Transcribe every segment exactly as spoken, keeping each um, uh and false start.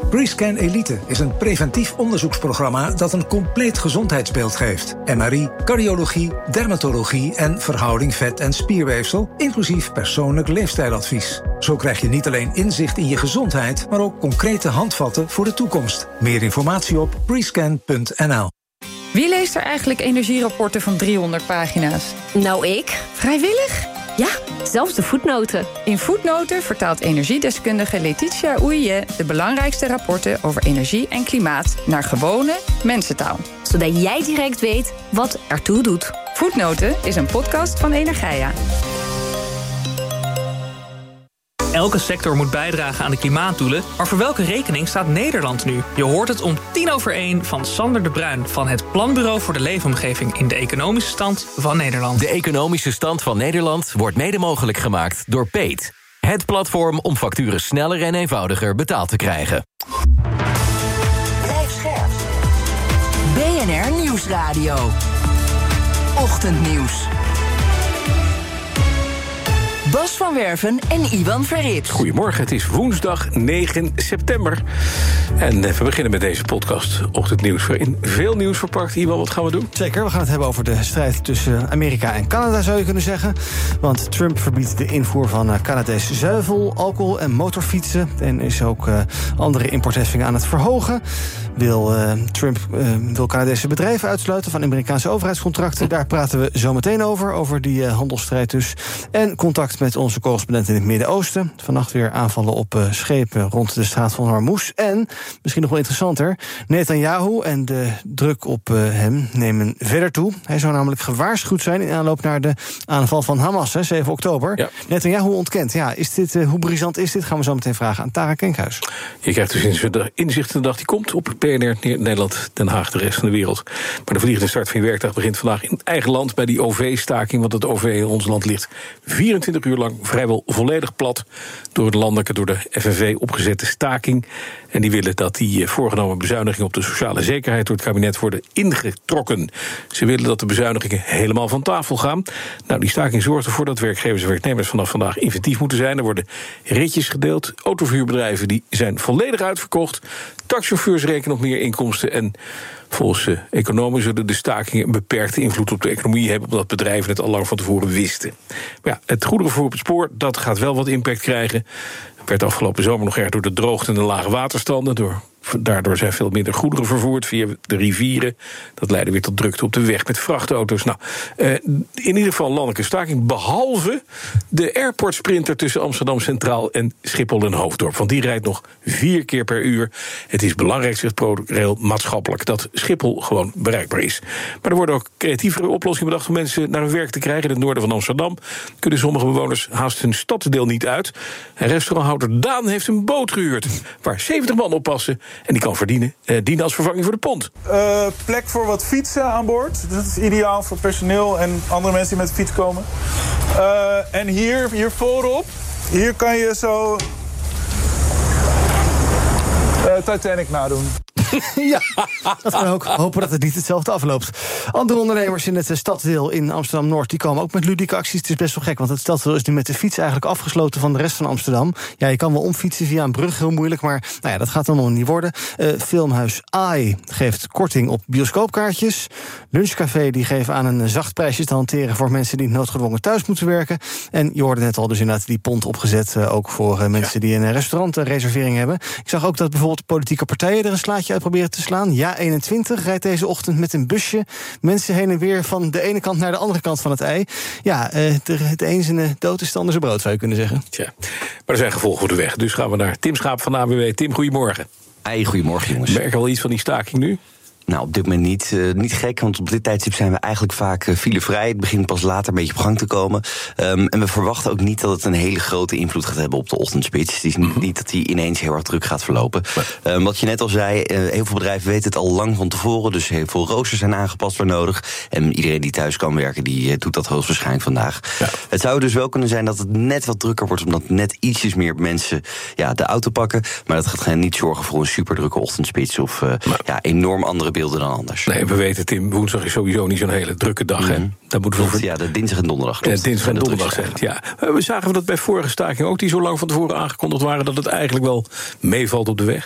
PreScan Elite is een preventief onderzoeksprogramma dat een compleet gezondheidsbeeld geeft. M R I, cardiologie, dermatologie en verhouding vet- en spierweefsel, inclusief persoonlijk leefstijladvies. Zo krijg je niet alleen inzicht in je gezondheid, maar ook concrete handvatten voor de toekomst. Meer informatie op prescan punt n l. Wie leest er eigenlijk energierapporten van driehonderd pagina's? Nou, ik. Vrijwillig? Ja, zelfs de voetnoten. In Voetnoten vertaalt energiedeskundige Letitia Oeije de belangrijkste rapporten over energie en klimaat naar gewone mensentaal. Zodat jij direct weet wat ertoe doet. Voetnoten is een podcast van Energia. Elke sector moet bijdragen aan de klimaatdoelen, maar voor welke rekening staat Nederland nu? Je hoort het om tien over één van Sander de Bruin van het Planbureau voor de Leefomgeving in de Economische Stand van Nederland. De Economische Stand van Nederland wordt mede mogelijk gemaakt door Peet. Het platform om facturen sneller en eenvoudiger betaald te krijgen. Blijf scherp. B N R Nieuwsradio. Ochtendnieuws. Bas van Werven en Iwan Verrips. Goedemorgen, het is woensdag negen september. En we beginnen met deze podcast, Ochtendnieuws, waarin veel nieuws verpakt. Iwan, wat gaan we doen? Zeker, we gaan het hebben over de strijd tussen Amerika en Canada, zou je kunnen zeggen. Want Trump verbiedt de invoer van Canadees zuivel, alcohol en motorfietsen. En is ook uh, andere importheffingen aan het verhogen. Wil uh, Trump uh, wil Canadese bedrijven uitsluiten van Amerikaanse overheidscontracten. Daar praten we zo meteen over, over die uh, handelsstrijd dus. En contact met onze correspondent in het Midden-Oosten. Vannacht weer aanvallen op uh, schepen rond de straat van Hormuz. En, misschien nog wel interessanter, Netanyahu en de druk op uh, hem nemen verder toe. Hij zou namelijk gewaarschuwd zijn in aanloop naar de aanval van Hamas, hè, zeven oktober. Ja. Netanyahu ontkent. Ja, is dit, uh, hoe brisant is dit? Gaan we zo meteen vragen aan Tara Kenkhuis. Je krijgt dus inzicht in de dag die komt op P N R, Nederland, Den Haag, de rest van de wereld. Maar de vliegende start van je werkdag begint vandaag in het eigen land bij die O V-staking, want het O V in ons land ligt vierentwintig uur lang vrijwel volledig plat door het landelijke, door de F N V opgezette staking. En die willen dat die voorgenomen bezuinigingen op de sociale zekerheid door het kabinet worden ingetrokken. Ze willen dat de bezuinigingen helemaal van tafel gaan. Nou, die staking zorgt ervoor dat werkgevers en werknemers vanaf vandaag inventief moeten zijn. Er worden ritjes gedeeld. Autoverhuurbedrijven die zijn volledig uitverkocht. Taxichauffeurs rekenen op meer inkomsten. En volgens uh, economen zullen de stakingen een beperkte invloed op de economie hebben, omdat bedrijven het al lang van tevoren wisten. Maar ja, het goederenvervoer op het spoor, dat gaat wel wat impact krijgen. Werd afgelopen zomer nog erg door de droogte en de lage waterstanden. Door, daardoor zijn veel minder goederen vervoerd via de rivieren. Dat leidde weer tot drukte op de weg met vrachtauto's. Nou, uh, in ieder geval landelijke staking, behalve de airport sprinter tussen Amsterdam Centraal en Schiphol en Hoofddorp. Want die rijdt nog vier keer per uur. Het is belangrijk, zegt ProRail, maatschappelijk, dat Schiphol gewoon bereikbaar is. Maar er worden ook creatievere oplossingen bedacht om mensen naar hun werk te krijgen. In het noorden van Amsterdam kunnen sommige bewoners haast hun stadsdeel niet uit. En restauranthouder Daan heeft een boot gehuurd waar zeventig man oppassen. En die kan verdienen, eh, dienen als vervanging voor de pont. Uh, plek voor wat fietsen aan boord. Dat is ideaal voor personeel en andere mensen die met de fiets komen. Uh, en hier, hier voorop, hier kan je zo uh, Titanic nadoen. Ja, dat kan ook hopen dat het niet hetzelfde afloopt. Andere ondernemers in het stadsdeel in Amsterdam-Noord, die komen ook met ludieke acties. Het is best wel gek, want het stadsdeel is nu met de fiets eigenlijk afgesloten van de rest van Amsterdam. Ja, je kan wel omfietsen via een brug, heel moeilijk, maar nou ja, dat gaat dan nog niet worden. Uh, Filmhuis A I geeft korting op bioscoopkaartjes. Lunchcafé die geven aan een zacht prijsje te hanteren voor mensen die noodgedwongen thuis moeten werken. En je hoorde net al dus inderdaad die pont opgezet, uh, ook voor uh, mensen die een restaurantreservering hebben. Ik zag ook dat bijvoorbeeld politieke partijen er een slaatje uit proberen te slaan. Ja, eenentwintig rijdt deze ochtend met een busje mensen heen en weer van de ene kant naar de andere kant van het ei. Ja, uh, het een zijn dood is het ander zijn brood, zou je kunnen zeggen. Tja, maar er zijn gevolgen voor de weg. Dus gaan we naar Tim Schaap van A B W. Tim, goedemorgen. Hey, goedemorgen, jongens. Merk je al iets van die staking nu? Nou, op dit moment niet. Uh, niet gek, want op dit tijdstip zijn we eigenlijk vaak uh, filevrij. Het begint pas later een beetje op gang te komen. Um, en we verwachten ook niet dat het een hele grote invloed gaat hebben op de ochtendspits. Het is niet, niet dat die ineens heel erg druk gaat verlopen. Um, wat je net al zei, uh, heel veel bedrijven weten het al lang van tevoren. Dus heel veel roosters zijn aangepast waar nodig. En iedereen die thuis kan werken, die uh, doet dat hoogstwaarschijnlijk vandaag. Ja. Het zou dus wel kunnen zijn dat het net wat drukker wordt, omdat net ietsjes meer mensen ja, de auto pakken. Maar dat gaat niet zorgen voor een superdrukke ochtendspits of uh, ja, enorm andere beelden dan anders. Nee, we weten, Tim, woensdag is sowieso niet zo'n hele drukke dag. Mm-hmm. Hè? Dat moeten we voor... Ja, de dinsdag en donderdag. Ja, dinsdag en donderdag zijn het, ja. We zagen dat bij vorige stakingen ook die zo lang van tevoren aangekondigd waren dat het eigenlijk wel meevalt op de weg.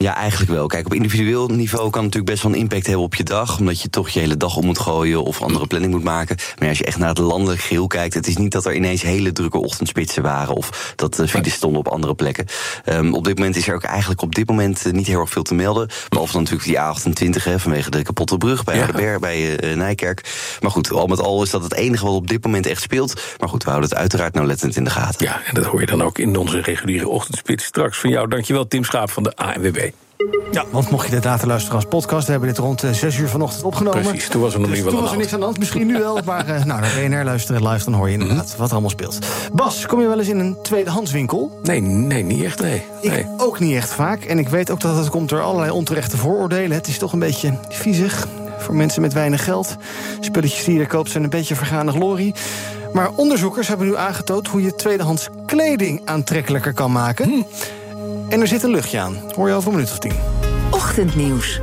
Ja, eigenlijk wel. Kijk, op individueel niveau kan het natuurlijk best wel een impact hebben op je dag, omdat je toch je hele dag om moet gooien of andere planning moet maken. Maar als je echt naar het landelijk geheel kijkt, het is niet dat er ineens hele drukke ochtendspitsen waren of dat de files stonden op andere plekken. Um, op dit moment is er ook eigenlijk op dit moment niet heel erg veel te melden. Behalve dan natuurlijk die A achtentwintig, hè, vanwege de kapotte brug bij ja. Hardenberg, bij uh, Nijkerk. Maar goed, al met al is dat het enige wat op dit moment echt speelt. Maar goed, we houden het uiteraard nauwlettend in de gaten. Ja, en dat hoor je dan ook in onze reguliere ochtendspits straks van jou. Dankjewel, Tim Schaap van de A N W B. Ja, want mocht je dit data luisteren als podcast, we hebben dit rond zes uur vanochtend opgenomen. Precies, toen was er nog dus niet wat toen aan de hand. was er niks aan de hand, misschien nu wel. Maar uh, nou, naar B N R luisteren live, dan hoor je inderdaad mm-hmm. wat er allemaal speelt. Bas, kom je wel eens in een tweedehandswinkel? Nee, nee, niet echt, nee. nee. Ik ook niet echt vaak. En ik weet ook dat het komt door allerlei onterechte vooroordelen. Het is toch een beetje viezig voor mensen met weinig geld. Spulletjes die je er koopt zijn een beetje vergane glorie. Maar onderzoekers hebben nu aangetoond hoe je tweedehands kleding aantrekkelijker kan maken. Hm. En er zit een luchtje aan. Hoor je over een minuut of tien. Ochtendnieuws.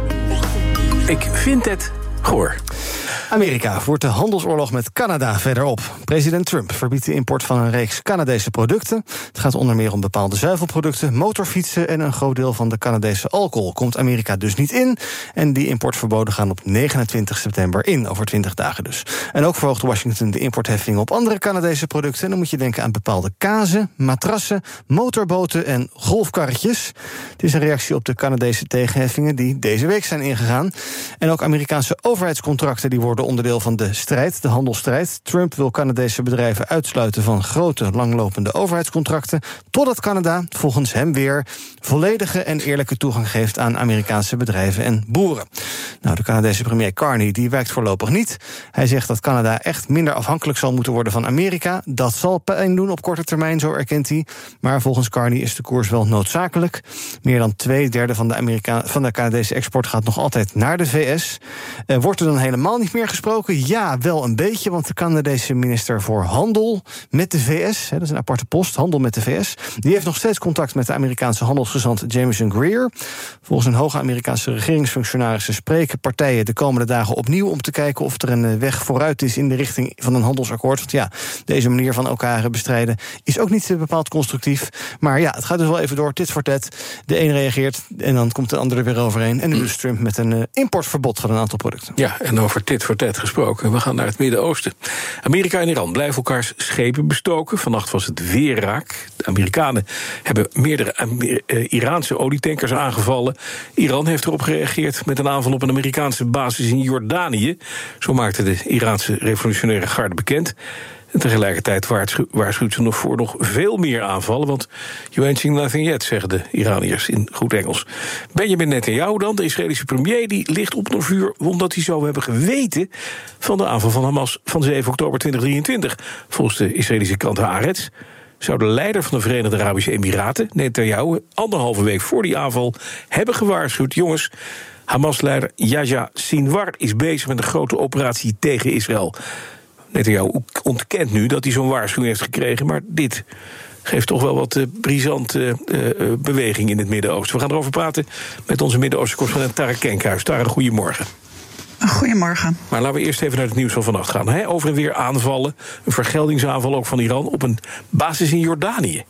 Ik vind het goor. Amerika voert de handelsoorlog met Canada verder op. President Trump verbiedt de import van een reeks Canadese producten. Het gaat onder meer om bepaalde zuivelproducten, motorfietsen en een groot deel van de Canadese alcohol. Komt Amerika dus niet in. En die importverboden gaan op negenentwintig september in, over twintig dagen dus. En ook verhoogt Washington de importheffingen op andere Canadese producten. En dan moet je denken aan bepaalde kazen, matrassen, motorboten en golfkarretjes. Het is een reactie op de Canadese tegenheffingen die deze week zijn ingegaan. En ook Amerikaanse overheidscontracten die worden onderdeel van de strijd, de handelsstrijd. Trump wil Canadese bedrijven uitsluiten van grote, langlopende overheidscontracten, totdat Canada, volgens hem weer, volledige en eerlijke toegang geeft aan Amerikaanse bedrijven en boeren. Nou, de Canadese premier Carney die wijkt voorlopig niet. Hij zegt dat Canada echt minder afhankelijk zal moeten worden van Amerika. Dat zal pijn doen op korte termijn, zo erkent hij. Maar volgens Carney is de koers wel noodzakelijk. Meer dan twee derde van de, Amerika- van de Canadese export gaat nog altijd naar de V S. Uh, wordt er dan helemaal niet meer gesproken? Ja, wel een beetje, want de Canadese minister voor Handel met de V S, hè, dat is een aparte post, handel met de V S, die heeft nog steeds contact met de Amerikaanse handelsgezant Jameson Greer. Volgens een hoge Amerikaanse regeringsfunctionarissen spreken partijen de komende dagen opnieuw om te kijken of er een weg vooruit is in de richting van een handelsakkoord. Want ja, deze manier van elkaar bestrijden is ook niet bepaald constructief. Maar ja, het gaat dus wel even door, tit voor tat. De een reageert en dan komt de ander er weer overheen. En nu dus Trump met een uh, importverbod van een aantal producten. Ja, en over tit voor tat gesproken. We gaan naar het Midden-Oosten. Amerika en Iran blijven elkaars schepen bestoken. Vannacht was het weer raak. De Amerikanen hebben meerdere Amer- uh, Iraanse olietankers aangevallen. Iran heeft erop gereageerd met een aanval op een Amerikaanse basis in Jordanië. Zo maakte de Iraanse revolutionaire garde bekend. En tegelijkertijd waarschu- waarschuwt ze nog voor nog veel meer aanvallen. Want you ain't seen nothing yet, zeggen de Iraniërs in goed Engels. Benjamin Netanyahu dan, de Israëlische premier, die ligt op een vuur omdat hij zou hebben geweten van de aanval van Hamas van zeven oktober tweeduizend drieëntwintig. Volgens de Israëlische krant Haaretz zou de leider van de Verenigde Arabische Emiraten, Netanyahu, anderhalve week voor die aanval hebben gewaarschuwd. Jongens, Hamas-leider Yahya Sinwar is bezig met een grote operatie tegen Israël. Netanyahu ontkent nu dat hij zo'n waarschuwing heeft gekregen, maar dit geeft toch wel wat uh, brisante uh, uh, beweging in het Midden-Oosten. We gaan erover praten met onze Midden-Oosten-correspondent Tara Kenkhuis. Tara, goedemorgen. Goedemorgen. Maar laten we eerst even naar het nieuws van vannacht gaan. He, over en weer aanvallen, een vergeldingsaanval ook van Iran op een basis in Jordanië.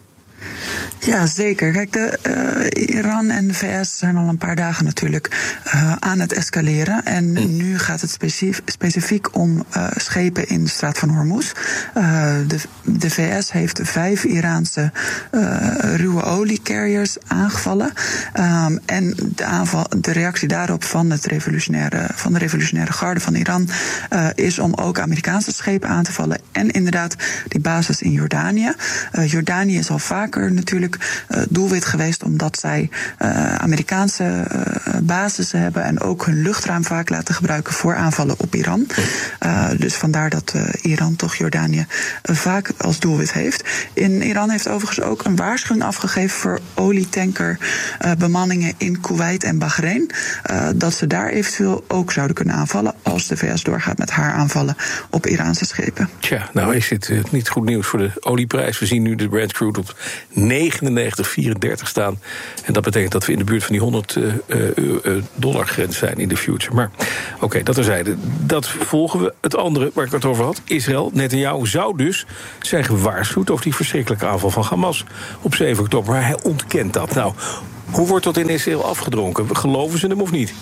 Ja, zeker. Kijk, de, uh, Iran en de V S zijn al een paar dagen natuurlijk uh, aan het escaleren. En mm. nu gaat het specif- specifiek om uh, schepen in de straat van Hormuz. Uh, de, de V S heeft vijf Iraanse uh, ruwe oliecarriers aangevallen. Um, en de, aanval, de reactie daarop van, het revolutionaire, van de revolutionaire garde van Iran uh, is om ook Amerikaanse schepen aan te vallen. En inderdaad die basis in Jordanië. Uh, Jordanië is al vaker natuurlijk Uh, doelwit geweest omdat zij uh, Amerikaanse uh, basissen hebben en ook hun luchtruim vaak laten gebruiken voor aanvallen op Iran. Uh, dus vandaar dat uh, Iran toch Jordanië uh, vaak als doelwit heeft. In Iran heeft overigens ook een waarschuwing afgegeven voor olietanker uh, bemanningen in Kuwait en Bahrein. Uh, dat ze daar eventueel ook zouden kunnen aanvallen als de V S doorgaat met haar aanvallen op Iraanse schepen. Tja, nou is dit uh, niet goed nieuws voor de olieprijs. We zien nu de Brent crude op negen negenennegentig vierendertig staan. En dat betekent dat we in de buurt van die honderd uh, uh, dollar grens zijn in de future. Maar oké, okay, dat terzijde. Dat volgen we. Het andere waar ik het over had, Israël. Netanyahu zou dus zijn gewaarschuwd over die verschrikkelijke aanval van Hamas op zeven oktober. Maar hij ontkent dat. Nou, hoe wordt dat in Israël afgedronken? Geloven ze hem of niet?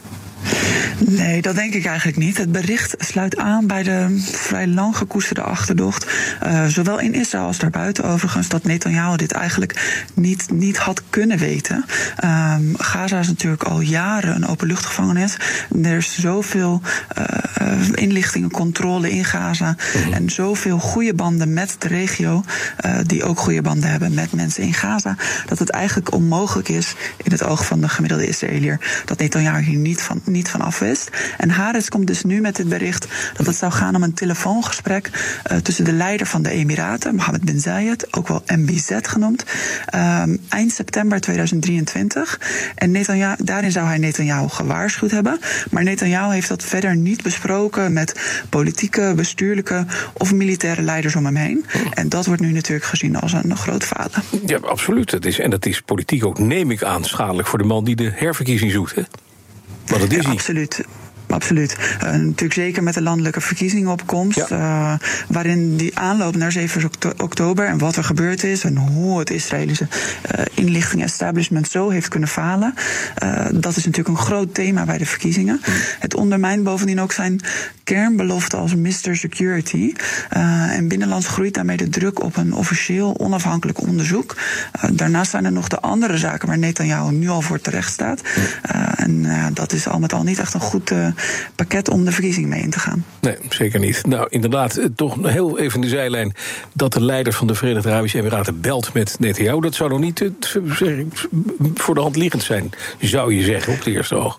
Nee, dat denk ik eigenlijk niet. Het bericht sluit aan bij de vrij lang gekoesterde achterdocht, Uh, zowel in Israël als daarbuiten overigens, dat Netanyahu dit eigenlijk niet, niet had kunnen weten. Um, Gaza is natuurlijk al jaren een openluchtgevangenis. Er is zoveel uh, inlichting en controle in Gaza. Mm-hmm. En zoveel goede banden met de regio, uh, die ook goede banden hebben met mensen in Gaza, dat het eigenlijk onmogelijk is in het oog van de gemiddelde Israëliër dat Netanyahu hier niet van, niet van af wist. En Haaretz komt dus nu met dit bericht dat het zou gaan om een telefoongesprek uh, tussen de leider van de Emiraten, Mohammed bin Zayed, ook wel M B Z genoemd, um, eind september tweeduizend drieëntwintig. En Netanyahu, daarin zou hij Netanyahu gewaarschuwd hebben. Maar Netanyahu heeft dat verder niet besproken met politieke, bestuurlijke of militaire leiders om hem heen. En dat wordt nu natuurlijk gezien als een groot falen. Ja, absoluut. Dat is, en dat is politiek ook, neem ik aan, schadelijk voor de man die de herverkiezing zoekt, hè? Maar dat is ja, absoluut. Absoluut. Uh, natuurlijk zeker met de landelijke verkiezingenopkomst, ja. uh, waarin die aanloop naar zeven oktober en wat er gebeurd is en hoe het Israëlische uh, inlichting-establishment zo heeft kunnen falen, uh, dat is natuurlijk een groot thema bij de verkiezingen. Mm. Het ondermijnt bovendien ook zijn kernbelofte als mister Security. Uh, en binnenlands groeit daarmee de druk op een officieel onafhankelijk onderzoek. Uh, daarnaast zijn er nog de andere zaken waar Netanyahu nu al voor terecht staat. Uh, en uh, dat is al met al niet echt een goed uh, pakket om de verkiezing mee in te gaan. Nee, zeker niet. Nou, inderdaad, toch heel even in de zijlijn dat de leider van de Verenigde Arabische Emiraten belt met Netanyahu. Dat zou nog niet uh, voor de hand liggend zijn, zou je zeggen, op het eerste oog.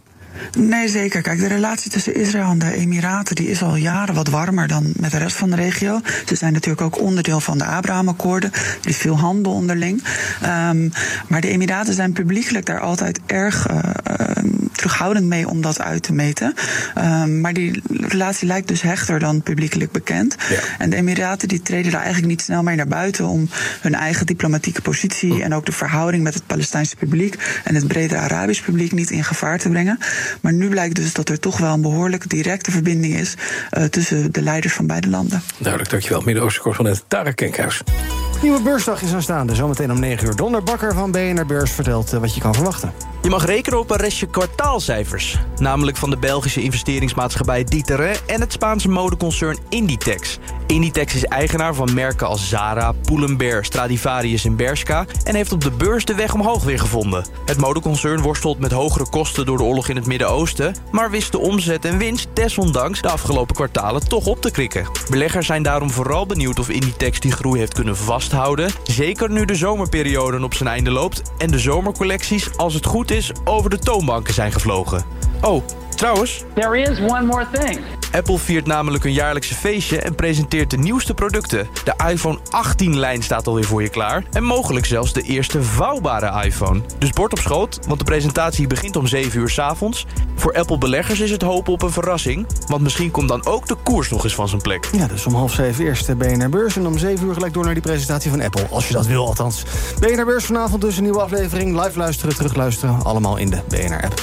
Nee, zeker. Kijk, de relatie tussen Israël en de Emiraten die is al jaren wat warmer dan met de rest van de regio. Ze zijn natuurlijk ook onderdeel van de Abraham-akkoorden. Er is veel handel onderling. Um, maar de Emiraten zijn publiekelijk daar altijd erg uh, uh, terughoudend mee om dat uit te meten. Um, maar die relatie lijkt dus hechter dan publiekelijk bekend. Ja. En de Emiraten die treden daar eigenlijk niet snel mee naar buiten om hun eigen diplomatieke positie mm. en ook de verhouding met het Palestijnse publiek en het bredere Arabisch publiek niet in gevaar te brengen. Maar nu blijkt dus dat er toch wel een behoorlijk directe verbinding is uh, tussen de leiders van beide landen. Duidelijk, dankjewel. Midden-Oosten-correspondent Tara Kenkhuis. Nieuwe beursdag is aanstaande. Zometeen om negen uur. Don Bakker van B N R Beurs vertelt uh, wat je kan verwachten. Je mag rekenen op een restje kwartaalcijfers. Namelijk van de Belgische investeringsmaatschappij D'Ieteren en het Spaanse modeconcern Inditex. Inditex is eigenaar van merken als Zara, Pull&Bear, Stradivarius en Bershka en heeft op de beurs de weg omhoog weer gevonden. Het modeconcern worstelt met hogere kosten door de oorlog in het Midden-Oosten, maar wist de omzet en winst desondanks de afgelopen kwartalen toch op te krikken. Beleggers zijn daarom vooral benieuwd of Inditex die groei heeft kunnen vasthouden. Zeker nu de zomerperiode op zijn einde loopt en de zomercollecties, als het goed is, over de toonbanken zijn gevlogen. Oh, trouwens, there is one more thing. Apple viert namelijk een jaarlijkse feestje en presenteert de nieuwste producten. De iPhone achttien-lijn staat alweer voor je klaar en mogelijk zelfs de eerste vouwbare iPhone. Dus bord op schoot, want de presentatie begint om zeven uur 's avonds. Voor Apple-beleggers is het hopen op een verrassing, want misschien komt dan ook de koers nog eens van zijn plek. Ja, dus om half zeven eerst de B N R Beurs en om zeven uur gelijk door naar die presentatie van Apple. Als je dat wil althans. B N R Beurs vanavond dus een nieuwe aflevering. Live luisteren, terugluisteren, allemaal in de B N R-app.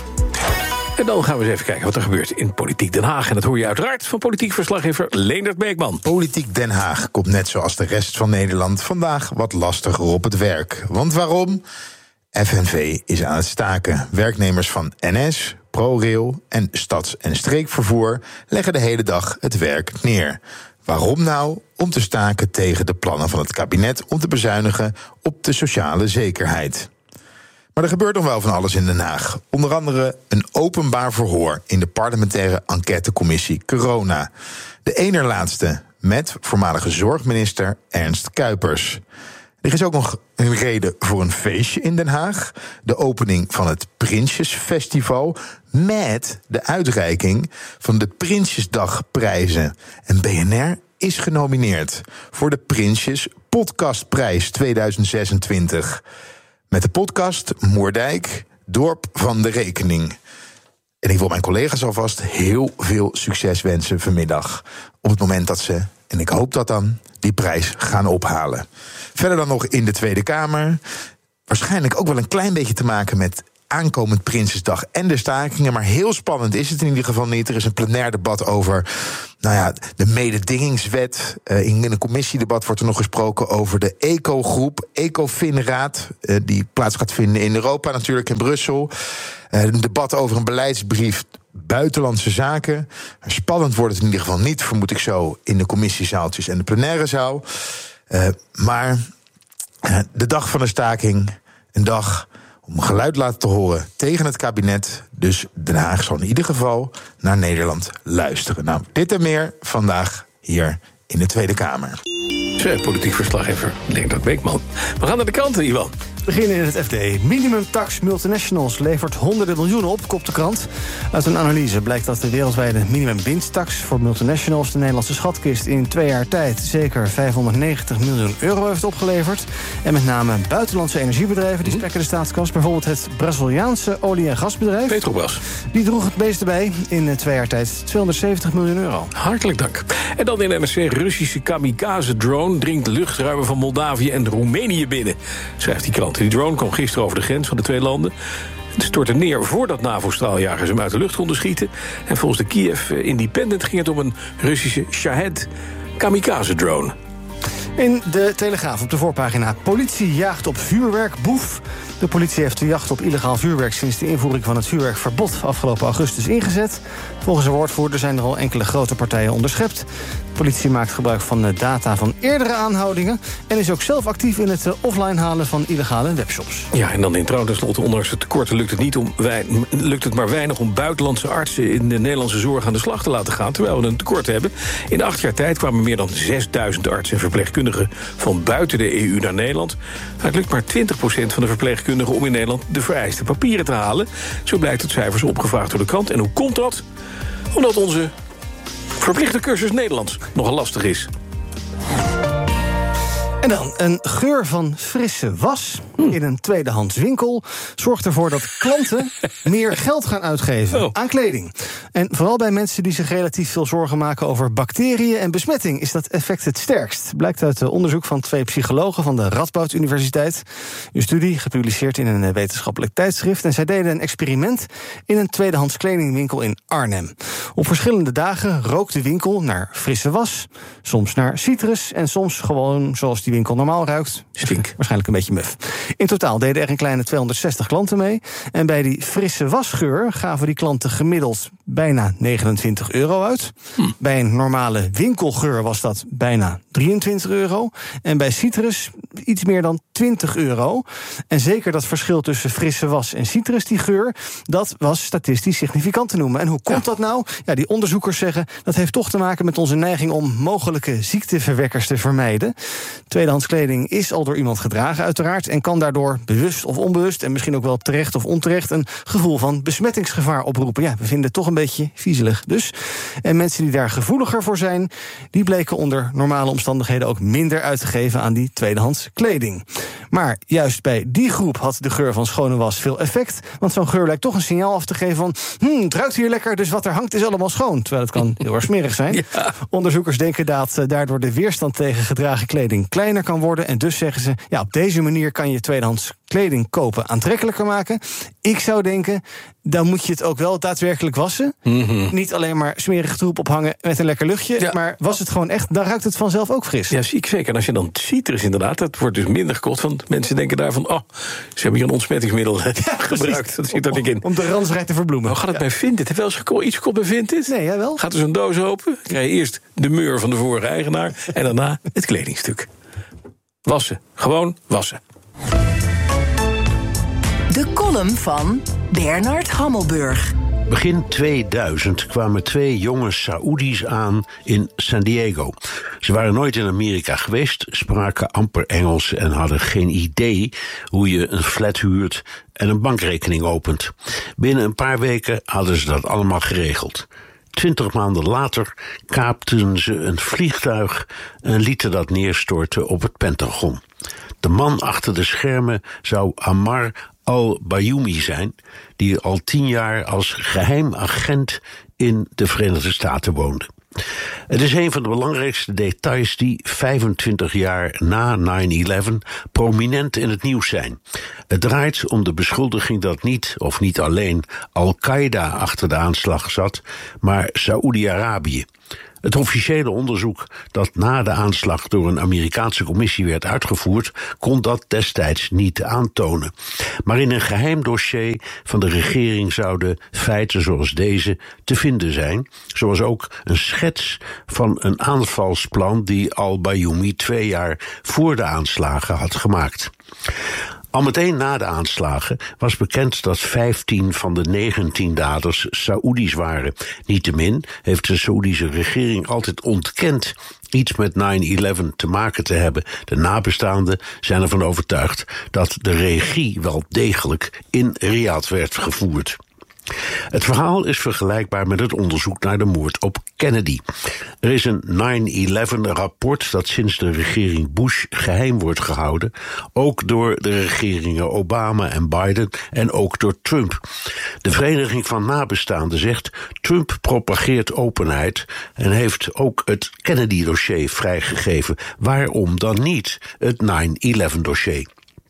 En dan gaan we eens even kijken wat er gebeurt in Politiek Den Haag. En dat hoor je uiteraard van politiek verslaggever Leendert Beekman. Politiek Den Haag komt net zoals de rest van Nederland vandaag wat lastiger op het werk. Want waarom? F N V is aan het staken. Werknemers van N S, ProRail en Stads- en Streekvervoer leggen de hele dag het werk neer. Waarom nou? Om te staken tegen de plannen van het kabinet om te bezuinigen op de sociale zekerheid. Maar er gebeurt nog wel van alles in Den Haag. Onder andere een openbaar verhoor in de parlementaire enquêtecommissie Corona. De ene laatste met voormalige zorgminister Ernst Kuipers. Er is ook nog een reden voor een feestje in Den Haag. De opening van het Prinsjesfestival met de uitreiking van de Prinsjesdagprijzen. En B N R is genomineerd voor de Prinsjes Podcastprijs tweeduizend zesentwintig. Met de podcast Moerdijk, Dorp van de Rekening. En ik wil mijn collega's alvast heel veel succes wensen vanmiddag. Op het moment dat ze en ik hoop dat dan, die prijs gaan ophalen. Verder dan nog in de Tweede Kamer. Waarschijnlijk ook wel een klein beetje te maken met aankomend Prinsjesdag en de stakingen. Maar heel spannend is het in ieder geval niet. Er is een plenair debat over nou ja, de mededingingswet. Uh, in een commissiedebat wordt er nog gesproken over de ECO-groep, ECOFIN-raad, uh, die plaats gaat vinden in Europa, natuurlijk in Brussel. Uh, een debat over een beleidsbrief buitenlandse zaken. Spannend wordt het in ieder geval niet, vermoed ik zo, in de commissiezaaltjes en de plenaire zaal. Uh, maar uh, de dag van de staking, een dag om geluid laten te horen tegen het kabinet. Dus Den Haag zal in ieder geval naar Nederland luisteren. Nou, dit en meer vandaag hier in de Tweede Kamer. Zeg, politiek verslaggever Leendert Beekman. We gaan naar de kranten, Iwan. We beginnen in het F D. Minimumtax multinationals levert honderden miljoenen op, kopt de krant. Uit een analyse blijkt dat de wereldwijde minimumwinstax voor multinationals de Nederlandse schatkist in twee jaar tijd zeker vijfhonderdnegentig miljoen euro heeft opgeleverd. En met name buitenlandse energiebedrijven die spekken de staatskas. Bijvoorbeeld het Braziliaanse olie- en gasbedrijf Petrobras. Die droeg het meeste bij in twee jaar tijd tweehonderdzeventig miljoen euro. Hartelijk dank. En dan in N R C, Russische kamikaze-drone dringt luchtruimen van Moldavië en Roemenië binnen, schrijft die krant. Die drone kwam gisteren over de grens van de twee landen. Het stortte neer voordat NAVO-straaljagers hem uit de lucht konden schieten. En volgens de Kiev Independent ging het om een Russische Shahed kamikaze-drone. In de Telegraaf op de voorpagina. Politie jaagt op vuurwerkboef. De politie heeft de jacht op illegaal vuurwerk sinds de invoering van het vuurwerkverbod afgelopen augustus ingezet. Volgens de woordvoerder zijn er al enkele grote partijen onderschept. De politie maakt gebruik van de data van eerdere aanhoudingen en is ook zelf actief in het offline halen van illegale webshops. Ja, en dan in trouw tenslotte, ondanks het tekorten lukt het, niet om wij, lukt het maar weinig om buitenlandse artsen in de Nederlandse zorg aan de slag te laten gaan, terwijl we een tekort hebben. In acht jaar tijd kwamen meer dan zesduizend artsen en verpleegkundigen van buiten de E U naar Nederland. Maar het lukt maar twintig procent van de verpleegkundigen om in Nederland de vereiste papieren te halen. Zo blijkt uit cijfers opgevraagd door de krant. En hoe komt dat? Omdat onze verplichte cursus Nederlands nogal lastig is. En dan een geur van frisse was in een tweedehands winkel zorgt ervoor dat klanten meer geld gaan uitgeven oh. aan kleding. En vooral bij mensen die zich relatief veel zorgen maken over bacteriën en besmetting is dat effect het sterkst. Blijkt uit onderzoek van twee psychologen van de Radboud Universiteit. Een studie gepubliceerd in een wetenschappelijk tijdschrift. En zij deden een experiment in een tweedehands kledingwinkel in Arnhem. Op verschillende dagen rook de winkel naar frisse was, soms naar citrus en soms gewoon zoals die winkel normaal ruikt. Stink. Waarschijnlijk een beetje muf. In totaal deden er een kleine tweehonderdzestig klanten mee. En bij die frisse wasgeur gaven die klanten gemiddeld bijna negenentwintig euro uit. Hm. Bij een normale winkelgeur was dat bijna drieëntwintig euro. En bij citrus iets meer dan twintig euro. En zeker dat verschil tussen frisse was en citrus, die geur, dat was statistisch significant te noemen. En hoe komt ja. dat nou? Ja, die onderzoekers zeggen dat heeft toch te maken met onze neiging om mogelijke ziekteverwekkers te vermijden. Tweedehands kleding is al door iemand gedragen uiteraard en kan daardoor bewust of onbewust en misschien ook wel terecht of onterecht een gevoel van besmettingsgevaar oproepen. Ja, we vinden het toch een beetje viezelig dus. En mensen die daar gevoeliger voor zijn, die bleken onder normale omstandigheden ook minder uit te geven aan die tweedehands kleding. Maar juist bij die groep had de geur van schone was veel effect, want zo'n geur lijkt toch een signaal af te geven van hmm, het ruikt hier lekker, dus wat er hangt is allemaal schoon. Terwijl het kan heel erg smerig zijn. Ja. Onderzoekers denken dat daardoor de weerstand tegen gedragen kleding kleiner kan worden en dus zeggen ze, ja, op deze manier kan je tweedehands kleding kopen aantrekkelijker maken. Ik zou denken, dan moet je het ook wel daadwerkelijk wassen. Mm-hmm. Niet alleen maar smerige troep ophangen met een lekker luchtje, ja. maar was het gewoon echt, dan ruikt het vanzelf ook fris. Ja, zie ik zeker. En als je dan citrus inderdaad, dat wordt dus minder gekocht, want mensen denken daarvan, oh, ze hebben hier een ontsmettingsmiddel ja, gebruikt. Dat zit er niet in. Om de ransrijheid te verbloemen. Hoe gaat het ja. bij Vinted? Heb je wel eens geko- iets gekocht bij Vinted? Nee, jij wel. Gaat er zo'n doos open, dan krijg je eerst de meur van de vorige eigenaar en daarna het kledingstuk. Wassen. Gewoon wassen. De column van Bernard Hammelburg. Begin tweeduizend kwamen twee jonge Saoedi's aan in San Diego. Ze waren nooit in Amerika geweest, spraken amper Engels en hadden geen idee hoe je een flat huurt en een bankrekening opent. Binnen een paar weken hadden ze dat allemaal geregeld. Twintig maanden later kaapten ze een vliegtuig en lieten dat neerstorten op het Pentagon. De man achter de schermen zou Ammar al-Bayoumi zijn, die al tien jaar als geheim agent in de Verenigde Staten woonde. Het is een van de belangrijkste details die vijfentwintig jaar na nine eleven prominent in het nieuws zijn. Het draait om de beschuldiging dat niet, of niet alleen, Al-Qaeda achter de aanslag zat, maar Saoedi-Arabië. Het officiële onderzoek dat na de aanslag door een Amerikaanse commissie werd uitgevoerd, kon dat destijds niet aantonen. Maar in een geheim dossier van de regering zouden feiten zoals deze te vinden zijn, zoals ook een schets van een aanvalsplan die al-Bayoumi twee jaar voor de aanslagen had gemaakt. Al meteen na de aanslagen was bekend dat vijftien van de negentien daders Saoedi's waren. Niettemin heeft de Saoedische regering altijd ontkend iets met nine eleven te maken te hebben. De nabestaanden zijn ervan overtuigd dat de regie wel degelijk in Riyadh werd gevoerd. Het verhaal is vergelijkbaar met het onderzoek naar de moord op Kennedy. Er is een nine eleven rapport dat sinds de regering Bush geheim wordt gehouden, ook door de regeringen Obama en Biden en ook door Trump. De Vereniging van Nabestaanden zegt: Trump propageert openheid en heeft ook het Kennedy-dossier vrijgegeven. Waarom dan niet het nine eleven dossier?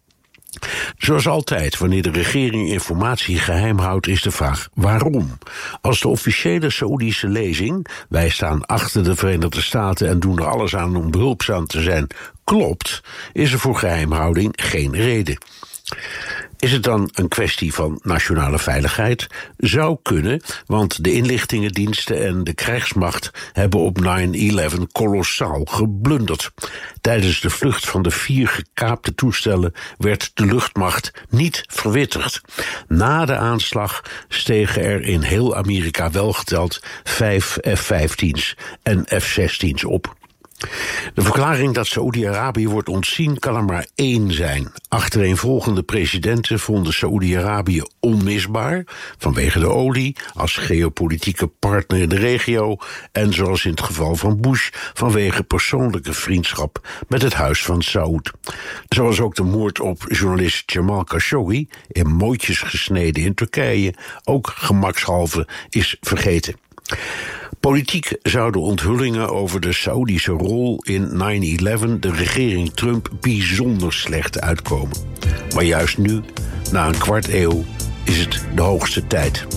Zoals altijd, wanneer de regering informatie geheim houdt, is de vraag waarom. Als de officiële Saoedische lezing, wij staan achter de Verenigde Staten en doen er alles aan om behulpzaam te zijn, klopt, is er voor geheimhouding geen reden. Is het dan een kwestie van nationale veiligheid? Zou kunnen, want de inlichtingendiensten en de krijgsmacht hebben op nine eleven kolossaal geblunderd. Tijdens de vlucht van de vier gekaapte toestellen werd de luchtmacht niet verwittigd. Na de aanslag stegen er in heel Amerika wel geteld vijf F vijftien's en F zestien's op. De verklaring dat Saoedi-Arabië wordt ontzien kan er maar één zijn. Achtereenvolgende presidenten vonden Saoedi-Arabië onmisbaar, vanwege de olie, als geopolitieke partner in de regio, en zoals in het geval van Bush, vanwege persoonlijke vriendschap met het huis van Saoed. Zoals ook de moord op journalist Jamal Khashoggi, in mooitjes gesneden in Turkije, ook gemakshalve is vergeten. Politiek zouden onthullingen over de Saoedische rol in nine eleven de regering Trump bijzonder slecht uitkomen. Maar juist nu, na een kwart eeuw, is het de hoogste tijd.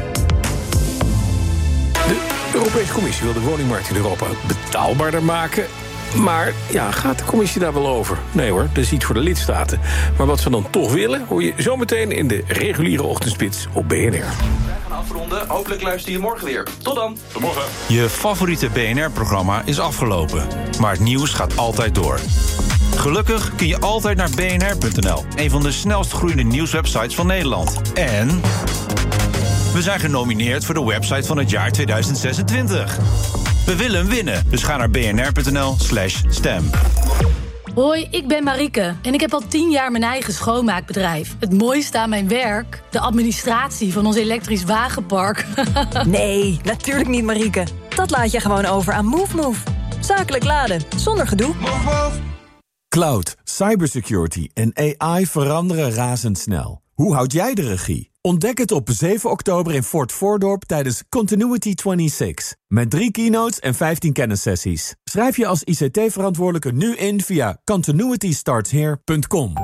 De Europese Commissie wil de woningmarkt in Europa betaalbaarder maken. Maar ja, gaat de commissie daar wel over? Nee hoor, dat is iets voor de lidstaten. Maar wat ze dan toch willen, hoor je zometeen in de reguliere ochtendspits op B N R. Afronden. Hopelijk luister je morgen weer. Tot dan. Tot morgen. Je favoriete B N R-programma is afgelopen. Maar het nieuws gaat altijd door. Gelukkig kun je altijd naar b n r punt n l. Een van de snelst groeiende nieuwswebsites van Nederland. En we zijn genomineerd voor de website van het jaar tweeduizend zesentwintig. We willen hem winnen, dus ga naar b n r punt n l slash stem. Hoi, ik ben Marieke en ik heb al tien jaar mijn eigen schoonmaakbedrijf. Het mooiste aan mijn werk, de administratie van ons elektrisch wagenpark. Nee, natuurlijk niet, Marieke. Dat laat je gewoon over aan MoveMove. Zakelijk laden, zonder gedoe. Move, move. Cloud, cybersecurity en A I veranderen razendsnel. Hoe houd jij de regie? Ontdek het op zeven oktober in Fort Voordorp tijdens Continuity zesentwintig. Met drie keynotes en vijftien kennissessies. Schrijf je als I C T-verantwoordelijke nu in via continuity starts here punt com.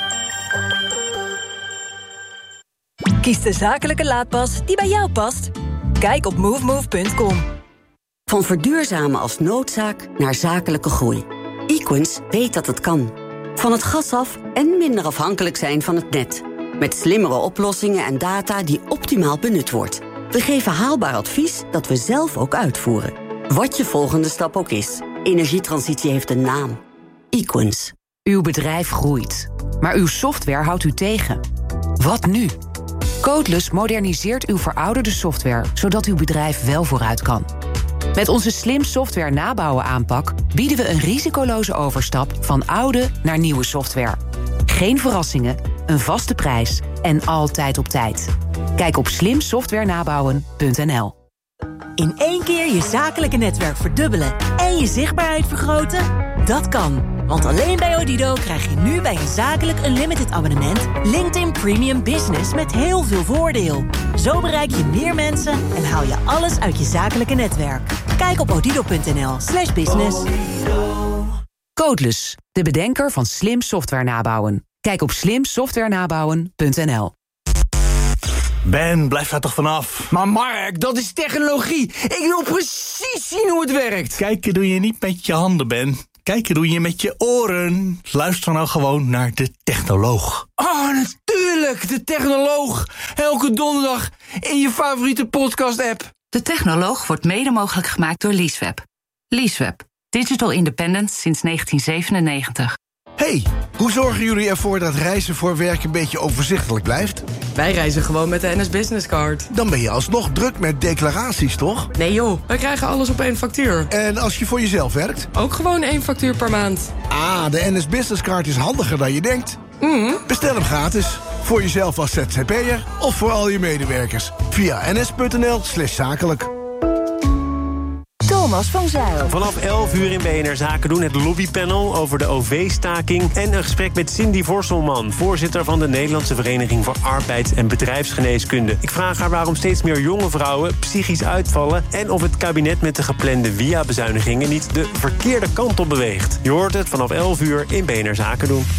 Kies de zakelijke laadpas die bij jou past. Kijk op move move punt com. Van verduurzamen als noodzaak naar zakelijke groei. Equens weet dat het kan. Van het gas af en minder afhankelijk zijn van het net. Met slimmere oplossingen en data die optimaal benut wordt. We geven haalbaar advies dat we zelf ook uitvoeren. Wat je volgende stap ook is. Energietransitie heeft een naam. Equens. Uw bedrijf groeit, maar uw software houdt u tegen. Wat nu? Codeless moderniseert uw verouderde software, zodat uw bedrijf wel vooruit kan. Met onze slim software nabouwen aanpak bieden we een risicoloze overstap van oude naar nieuwe software. Geen verrassingen, een vaste prijs en altijd op tijd. Kijk op slim software nabouwen punt n l. In één keer je zakelijke netwerk verdubbelen en je zichtbaarheid vergroten? Dat kan, want alleen bij Odido krijg je nu bij een zakelijk unlimited abonnement LinkedIn Premium Business met heel veel voordeel. Zo bereik je meer mensen en haal je alles uit je zakelijke netwerk. Kijk op odido.nl slash business. Codeless, de bedenker van slim software nabouwen. Kijk op slim software nabouwen punt n l. Ben, blijf daar toch vanaf. Maar Mark, dat is technologie. Ik wil precies zien hoe het werkt. Kijken doe je niet met je handen, Ben. Kijken doe je met je oren. Luister nou gewoon naar de technoloog. Oh, natuurlijk, de technoloog. Elke donderdag in je favoriete podcast-app. De technoloog wordt mede mogelijk gemaakt door Leaseweb. Leaseweb, digital independence sinds negentien zevenennegentig. Hey, hoe zorgen jullie ervoor dat reizen voor werk een beetje overzichtelijk blijft? Wij reizen gewoon met de N S Business Card. Dan ben je alsnog druk met declaraties, toch? Nee joh, wij krijgen alles op één factuur. En als je voor jezelf werkt? Ook gewoon één factuur per maand. Ah, de N S Business Card is handiger dan je denkt. Mm. Bestel hem gratis. Voor jezelf als Z Z P'er of voor al je medewerkers. Via ns.nl slash zakelijk. Thomas van Zijl. Vanaf elf uur in B N R Zaken doen het lobbypanel over de O V-staking... en een gesprek met Cindy Vorselman, voorzitter van de Nederlandse Vereniging voor Arbeids- en Bedrijfsgeneeskunde. Ik vraag haar waarom steeds meer jonge vrouwen psychisch uitvallen... en of het kabinet met de geplande V I A-bezuinigingen niet de verkeerde kant op beweegt. Je hoort het vanaf elf uur in B N R Zaken doen.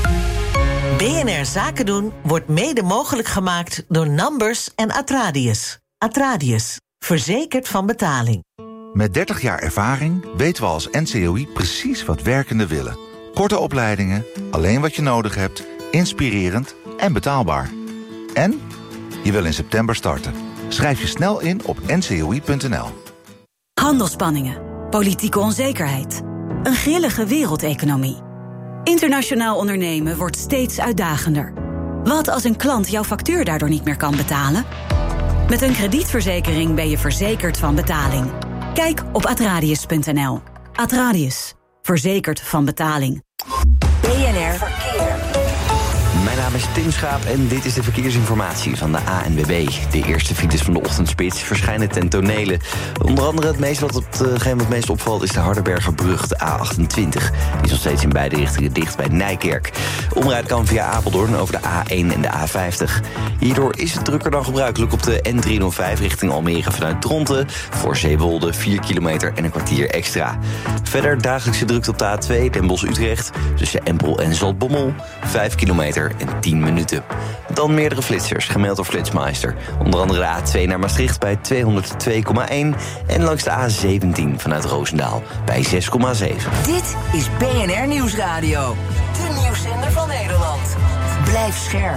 B N R Zaken doen wordt mede mogelijk gemaakt door Numbers en Atradius. Atradius, verzekerd van betaling. Met dertig jaar ervaring weten we als N C O I precies wat werkenden willen. Korte opleidingen, alleen wat je nodig hebt, inspirerend en betaalbaar. En je wil in september starten. Schrijf je snel in op n c o i punt n l. Handelspanningen, politieke onzekerheid, een grillige wereldeconomie. Internationaal ondernemen wordt steeds uitdagender. Wat als een klant jouw factuur daardoor niet meer kan betalen? Met een kredietverzekering ben je verzekerd van betaling. Kijk op atradius punt n l. Atradius, verzekerd van betaling. B N R Verkeer. Mijn naam is Tim Schaap en dit is de verkeersinformatie van de A N W B. De eerste files van de ochtendspits verschijnen ten tonele. Onder andere het meest wat het, uh, wat het meest opvalt is de Hardenbergerbrug, de A achtentwintig. Die is nog steeds in beide richtingen dicht bij Nijkerk. Omrijden kan via Apeldoorn over de A één en de A vijftig. Hierdoor is het drukker dan gebruikelijk op de N driehonderdvijf richting Almere vanuit Dronten. Voor Zeewolde vier kilometer en een kwartier extra. Verder dagelijkse drukte op de A twee Den Bosch-Utrecht tussen Empel en Zaltbommel. vijf kilometer en tien minuten. Dan meerdere flitsers, gemeld door Flitsmeister. Onder andere de A twee naar Maastricht bij tweehonderdtwee komma één... en langs de A zeventien vanuit Roosendaal bij zes komma zeven. Dit is B N R Nieuwsradio. De nieuwszender van Nederland. Blijf scherp.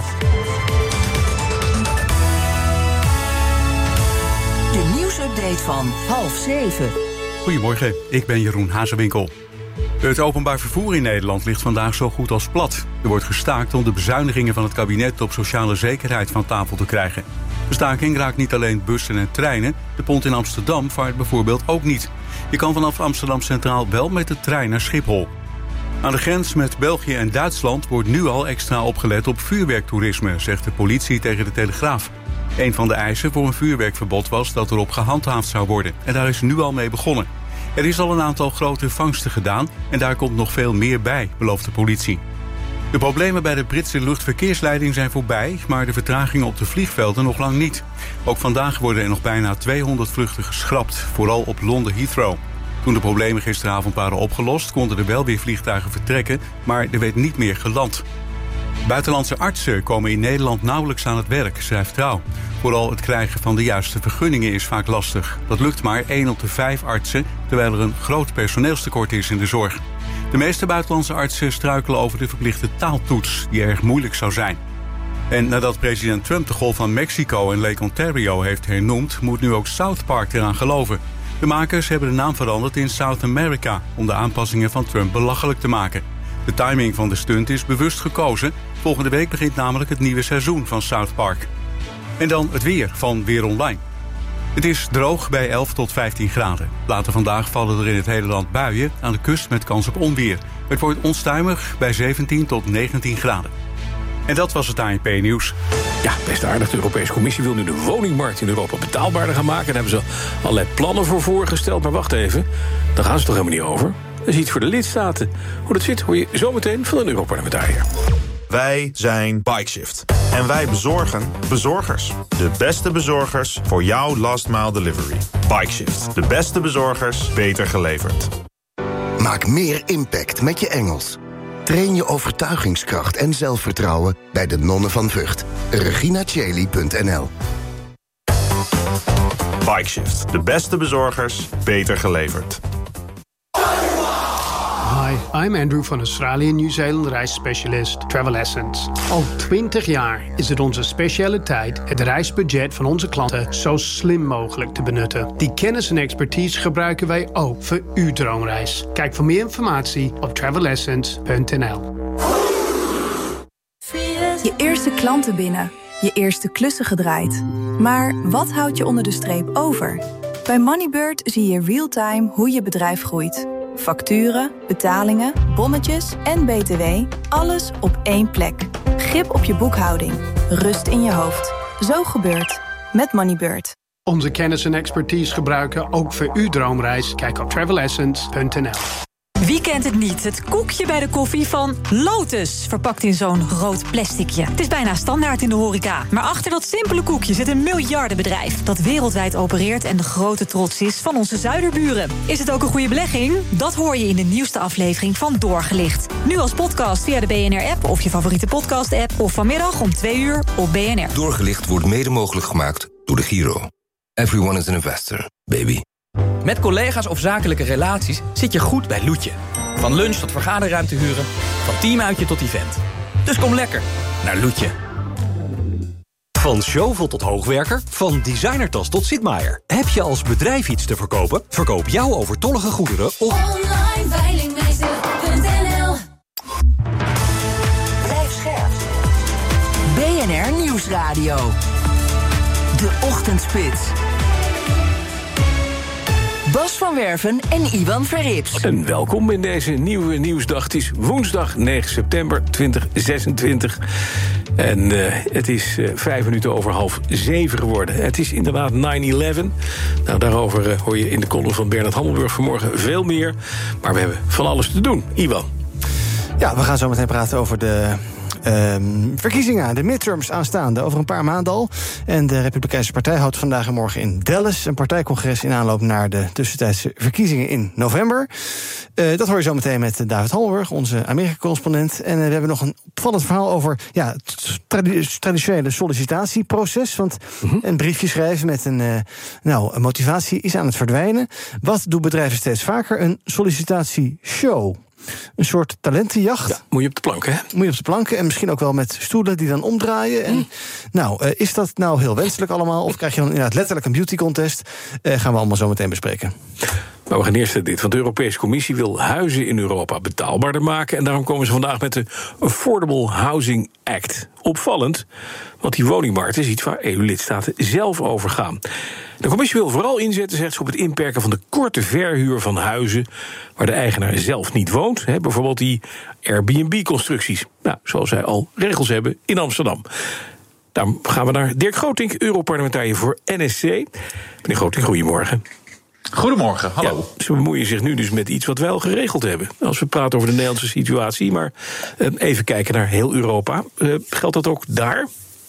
De nieuwsupdate van half zeven. Goedemorgen, ik ben Jeroen Hazewinkel. Het openbaar vervoer in Nederland ligt vandaag zo goed als plat. Er wordt gestaakt om de bezuinigingen van het kabinet op sociale zekerheid van tafel te krijgen. De staking raakt niet alleen bussen en treinen. De pont in Amsterdam vaart bijvoorbeeld ook niet. Je kan vanaf Amsterdam Centraal wel met de trein naar Schiphol. Aan de grens met België en Duitsland wordt nu al extra opgelet op vuurwerktoerisme, zegt de politie tegen de Telegraaf. Een van de eisen voor een vuurwerkverbod was dat erop gehandhaafd zou worden. En daar is nu al mee begonnen. Er is al een aantal grote vangsten gedaan en daar komt nog veel meer bij, belooft de politie. De problemen bij de Britse luchtverkeersleiding zijn voorbij, maar de vertragingen op de vliegvelden nog lang niet. Ook vandaag worden er nog bijna tweehonderd vluchten geschrapt, vooral op Londen Heathrow. Toen de problemen gisteravond waren opgelost, konden er wel weer vliegtuigen vertrekken, maar er werd niet meer geland. Buitenlandse artsen komen in Nederland nauwelijks aan het werk, schrijft Trouw. Vooral het krijgen van de juiste vergunningen is vaak lastig. Dat lukt maar één op de vijf artsen, terwijl er een groot personeelstekort is in de zorg. De meeste buitenlandse artsen struikelen over de verplichte taaltoets, die erg moeilijk zou zijn. En nadat president Trump de Golf van Mexico en Lake Ontario heeft hernoemd, moet nu ook South Park eraan geloven. De makers hebben de naam veranderd in South America om de aanpassingen van Trump belachelijk te maken. De timing van de stunt is bewust gekozen. Volgende week begint namelijk het nieuwe seizoen van South Park. En dan het weer van Weer Online. Het is droog bij elf tot vijftien graden. Later vandaag vallen er in het hele land buien, aan de kust met kans op onweer. Het wordt onstuimig bij zeventien tot negentien graden. En dat was het A N P-nieuws. Ja, best aardig. De Europese Commissie wil nu de woningmarkt in Europa betaalbaarder gaan maken. Daar hebben ze allerlei plannen voor voorgesteld. Maar wacht even, daar gaan ze toch helemaal niet over? Dat is iets voor de lidstaten. Hoe dat zit, hoor je zometeen van een Europarlementariër. Wij zijn Bikeshift. En wij bezorgen bezorgers. De beste bezorgers voor jouw last mile delivery. Bikeshift. De beste bezorgers, beter geleverd. Maak meer impact met je Engels. Train je overtuigingskracht en zelfvertrouwen bij de Nonnen van Vught. regina cheli punt n l. Bikeshift. De beste bezorgers, beter geleverd. Hi, I'm Andrew van Australië en Nieuw-Zeeland reisspecialist Travel Essence. Al twintig jaar is het onze specialiteit het reisbudget van onze klanten zo slim mogelijk te benutten. Die kennis en expertise gebruiken wij ook voor uw droomreis. Kijk voor meer informatie op travel essence punt n l. Je eerste klanten binnen, je eerste klussen gedraaid. Maar wat houdt je onder de streep over? Bij Moneybird zie je real-time hoe je bedrijf groeit. Facturen, betalingen, bonnetjes en B T W, alles op één plek. Grip op je boekhouding, rust in je hoofd. Zo gebeurt met Moneybird. Onze kennis en expertise gebruiken ook voor uw droomreis. Kijk op travel essence punt n l. Wie kent het niet? Het koekje bij de koffie van Lotus. Verpakt in zo'n rood plasticje. Het is bijna standaard in de horeca. Maar achter dat simpele koekje zit een miljardenbedrijf dat wereldwijd opereert en de grote trots is van onze zuiderburen. Is het ook een goede belegging? Dat hoor je in de nieuwste aflevering van Doorgelicht. Nu als podcast via de B N R-app of je favoriete podcast-app of vanmiddag om twee uur op B N R. Doorgelicht wordt mede mogelijk gemaakt door de Giro. Everyone is an investor, baby. Met collega's of zakelijke relaties zit je goed bij Loetje. Van lunch tot vergaderruimte huren, van teamuitje tot event. Dus kom lekker naar Loetje. Van Zjovel tot hoogwerker, van designertas tot Sitmaier. Heb je als bedrijf iets te verkopen? Verkoop jouw overtollige goederen op online veilingmeester punt n l. Blijf scherp. B N R Nieuwsradio. De Ochtendspits. Bas van Werven en Iwan Verrips. En welkom in deze nieuwe nieuwsdag. Het is woensdag negen september tweeduizend zesentwintig. En uh, het is uh, vijf minuten over half zeven geworden. Het is inderdaad negen elf. Nou, daarover uh, hoor je in de column van Bernard Hammelburg vanmorgen veel meer. Maar we hebben van alles te doen. Iwan. Ja, we gaan zo meteen praten over de Um, verkiezingen, de midterms aanstaande, over een paar maanden al. En de Republikeinse Partij houdt vandaag en morgen in Dallas een partijcongres in aanloop naar de tussentijdse verkiezingen in november. Uh, dat hoor je zo meteen met David Hammelburg, onze Amerika-correspondent. En uh, we hebben nog een opvallend verhaal over ja, het tradi- traditionele sollicitatieproces. Want mm-hmm. een briefje schrijven met een, uh, nou, een motivatie is aan het verdwijnen. Wat doen bedrijven steeds vaker? Een sollicitatieshow. Een soort talentenjacht. Ja, moet je op de planken, hè? Moet je op de planken en misschien ook wel met stoelen die dan omdraaien. En, mm. Nou, uh, is dat nou heel wenselijk allemaal? Of krijg je dan inderdaad letterlijk een beauty contest? Uh, gaan we allemaal zo meteen bespreken. Maar we gaan eerst dit, want de Europese Commissie wil huizen in Europa betaalbaarder maken. En daarom komen ze vandaag met de Affordable Housing Act. Opvallend, want die woningmarkt is iets waar E U-lidstaten zelf over gaan. De Commissie wil vooral inzetten, zegt ze, op het inperken van de korte verhuur van huizen waar de eigenaar zelf niet woont. Hè, bijvoorbeeld die Airbnb-constructies. Nou, zoals zij al regels hebben in Amsterdam. Dan gaan we naar Dirk Grotink, Europarlementariër voor N S C. Meneer Grotink, goedemorgen. Goedemorgen, hallo. Ja, ze bemoeien zich nu dus met iets wat wij al geregeld hebben. Als we praten over de Nederlandse situatie, maar uh, even kijken naar heel Europa. Uh, geldt dat ook daar?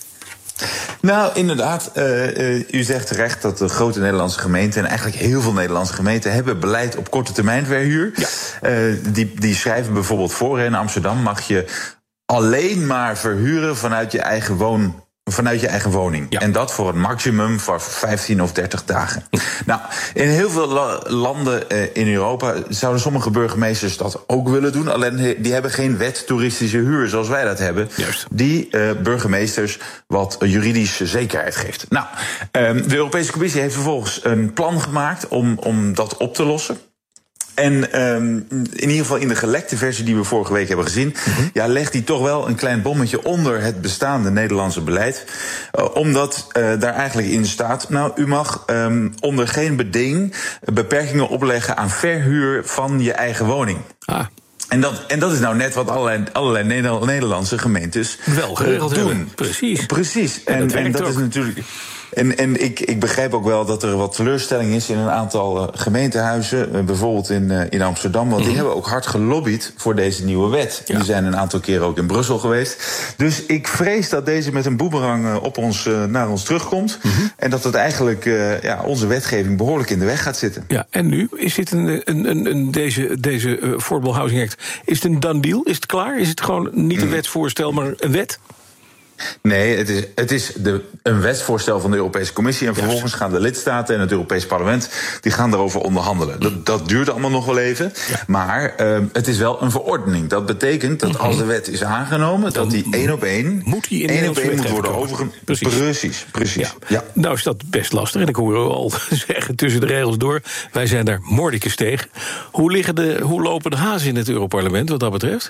Nou, inderdaad. Uh, uh, u zegt terecht dat de grote Nederlandse gemeenten, en eigenlijk heel veel Nederlandse gemeenten, hebben beleid op korte termijn verhuur. Ja. Uh, die, die schrijven bijvoorbeeld voor, in Amsterdam mag je alleen maar verhuren vanuit je eigen woon. Vanuit je eigen woning. Ja. En dat voor een maximum van vijftien of dertig dagen. Nou, in heel veel la- landen uh, in Europa zouden sommige burgemeesters dat ook willen doen. Alleen die hebben geen wet toeristische huur zoals wij dat hebben. Juist. Die uh, burgemeesters wat juridische zekerheid geeft. Nou, uh, de Europese Commissie heeft vervolgens een plan gemaakt om, om dat op te lossen. En um, in ieder geval in de gelekte versie die we vorige week hebben gezien, mm-hmm. ja, legt hij toch wel een klein bommetje onder het bestaande Nederlandse beleid. Uh, omdat uh, daar eigenlijk in staat, nou, u mag um, onder geen beding beperkingen opleggen aan verhuur van je eigen woning. Ah. En dat, en dat is nou net wat allerlei, allerlei Nederlandse gemeentes wel geregeld doen. Hebben. Precies. Precies. En, en dat, en dat ook. is natuurlijk. En, en ik, ik begrijp ook wel dat er wat teleurstelling is in een aantal uh, gemeentehuizen. Uh, bijvoorbeeld in, uh, in Amsterdam. Want die mm. hebben ook hard gelobbyd voor deze nieuwe wet. Ja. Die zijn een aantal keren ook in Brussel geweest. Dus ik vrees dat deze met een boemerang uh, op ons, uh, naar ons terugkomt. Mm-hmm. En dat het eigenlijk uh, ja, onze wetgeving behoorlijk in de weg gaat zitten. Ja, en nu? Is dit een, een, een, een, deze, deze uh, Affordable Housing Act, is het een done deal? Is het klaar? Is het gewoon niet een mm. wetsvoorstel, maar een wet? Nee, het is, het is de, een wetsvoorstel van de Europese Commissie. En vervolgens gaan de lidstaten en het Europees Parlement die gaan daarover onderhandelen. Dat, dat duurt allemaal nog wel even. Ja. Maar uh, het is wel een verordening. Dat betekent dat als de wet is aangenomen, dat die één op één moet, die in één op één moet worden overgenomen. Precies, precies. precies. Ja. Ja. Nou is dat best lastig. En ik hoor u al zeggen tussen de regels door. Wij zijn daar mordicus tegen. Hoe, liggen de, hoe lopen de hazen in het Europarlement wat dat betreft?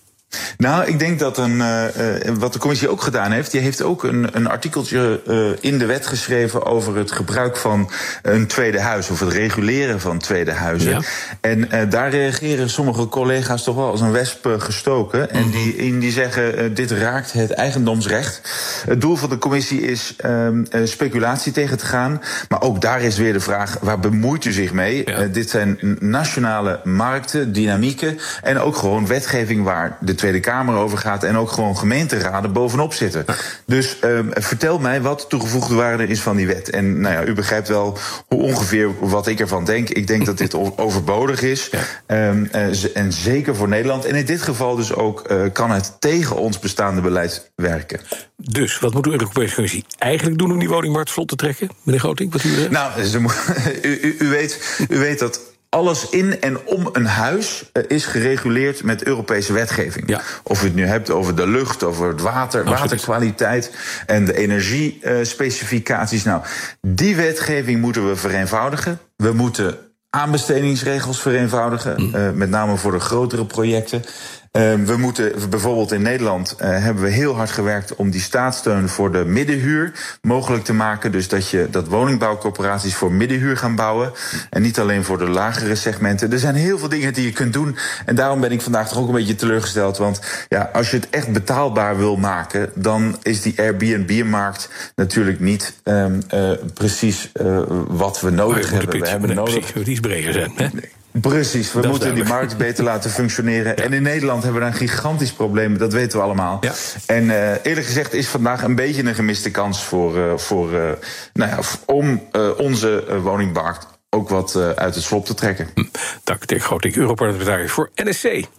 Nou, ik denk dat een, uh, wat de commissie ook gedaan heeft, die heeft ook een, een artikeltje uh, in de wet geschreven over het gebruik van een tweede huis, of het reguleren van tweede huizen. Ja. En uh, daar reageren sommige collega's toch wel als een wesp uh, gestoken. Mm-hmm. En die, in die zeggen, uh, dit raakt het eigendomsrecht. Het doel van de commissie is uh, uh, speculatie tegen te gaan. Maar ook daar is weer de vraag, waar bemoeit u zich mee? Ja. Uh, dit zijn nationale markten, dynamieken en ook gewoon wetgeving waar de Tweede Kamer over gaat en ook gewoon gemeenteraden bovenop zitten. Ja. Dus uh, vertel mij wat de toegevoegde waarde is van die wet. En nou ja, u begrijpt wel hoe ongeveer wat ik ervan denk. Ik denk dat dit overbodig is. Ja. Um, uh, en zeker voor Nederland. En in dit geval dus ook uh, kan het tegen ons bestaande beleid werken. Dus, wat moet de Europese Commissie eigenlijk doen om die woningmarkt vlot te trekken? Meneer Groting, wat u zegt? Nou, ze mo- u, u, u, weet, u weet dat alles in en om een huis uh, is gereguleerd met Europese wetgeving. Ja. Of u het nu hebt over de lucht, over het water, Absoluut. waterkwaliteit en de energiespecificaties. Uh, nou, die wetgeving moeten we vereenvoudigen. We moeten aanbestedingsregels vereenvoudigen, mm. uh, met name voor de grotere projecten. Uh, we moeten bijvoorbeeld in Nederland uh, hebben we heel hard gewerkt om die staatssteun voor de middenhuur mogelijk te maken. Dus dat je dat woningbouwcorporaties voor middenhuur gaan bouwen en niet alleen voor de lagere segmenten. Er zijn heel veel dingen die je kunt doen. En daarom ben ik vandaag toch ook een beetje teleurgesteld. Want ja, als je het echt betaalbaar wil maken, dan is die Airbnb-markt natuurlijk niet um, uh, precies uh, wat we nodig oh, hebben. We hebben nee, nodig. Precies, moet iets breder zijn. Hè? Nee. Precies, we dat moeten die markt beter laten functioneren. Ja. En in Nederland hebben we daar een gigantisch probleem, dat weten we allemaal. Ja. En uh, eerlijk gezegd is vandaag een beetje een gemiste kans voor, uh, voor, uh, nou ja, om uh, onze uh, woningmarkt ook wat uh, uit het slop te trekken. Hm. Dank, Dirk Groting, Europarlementariër voor N S C.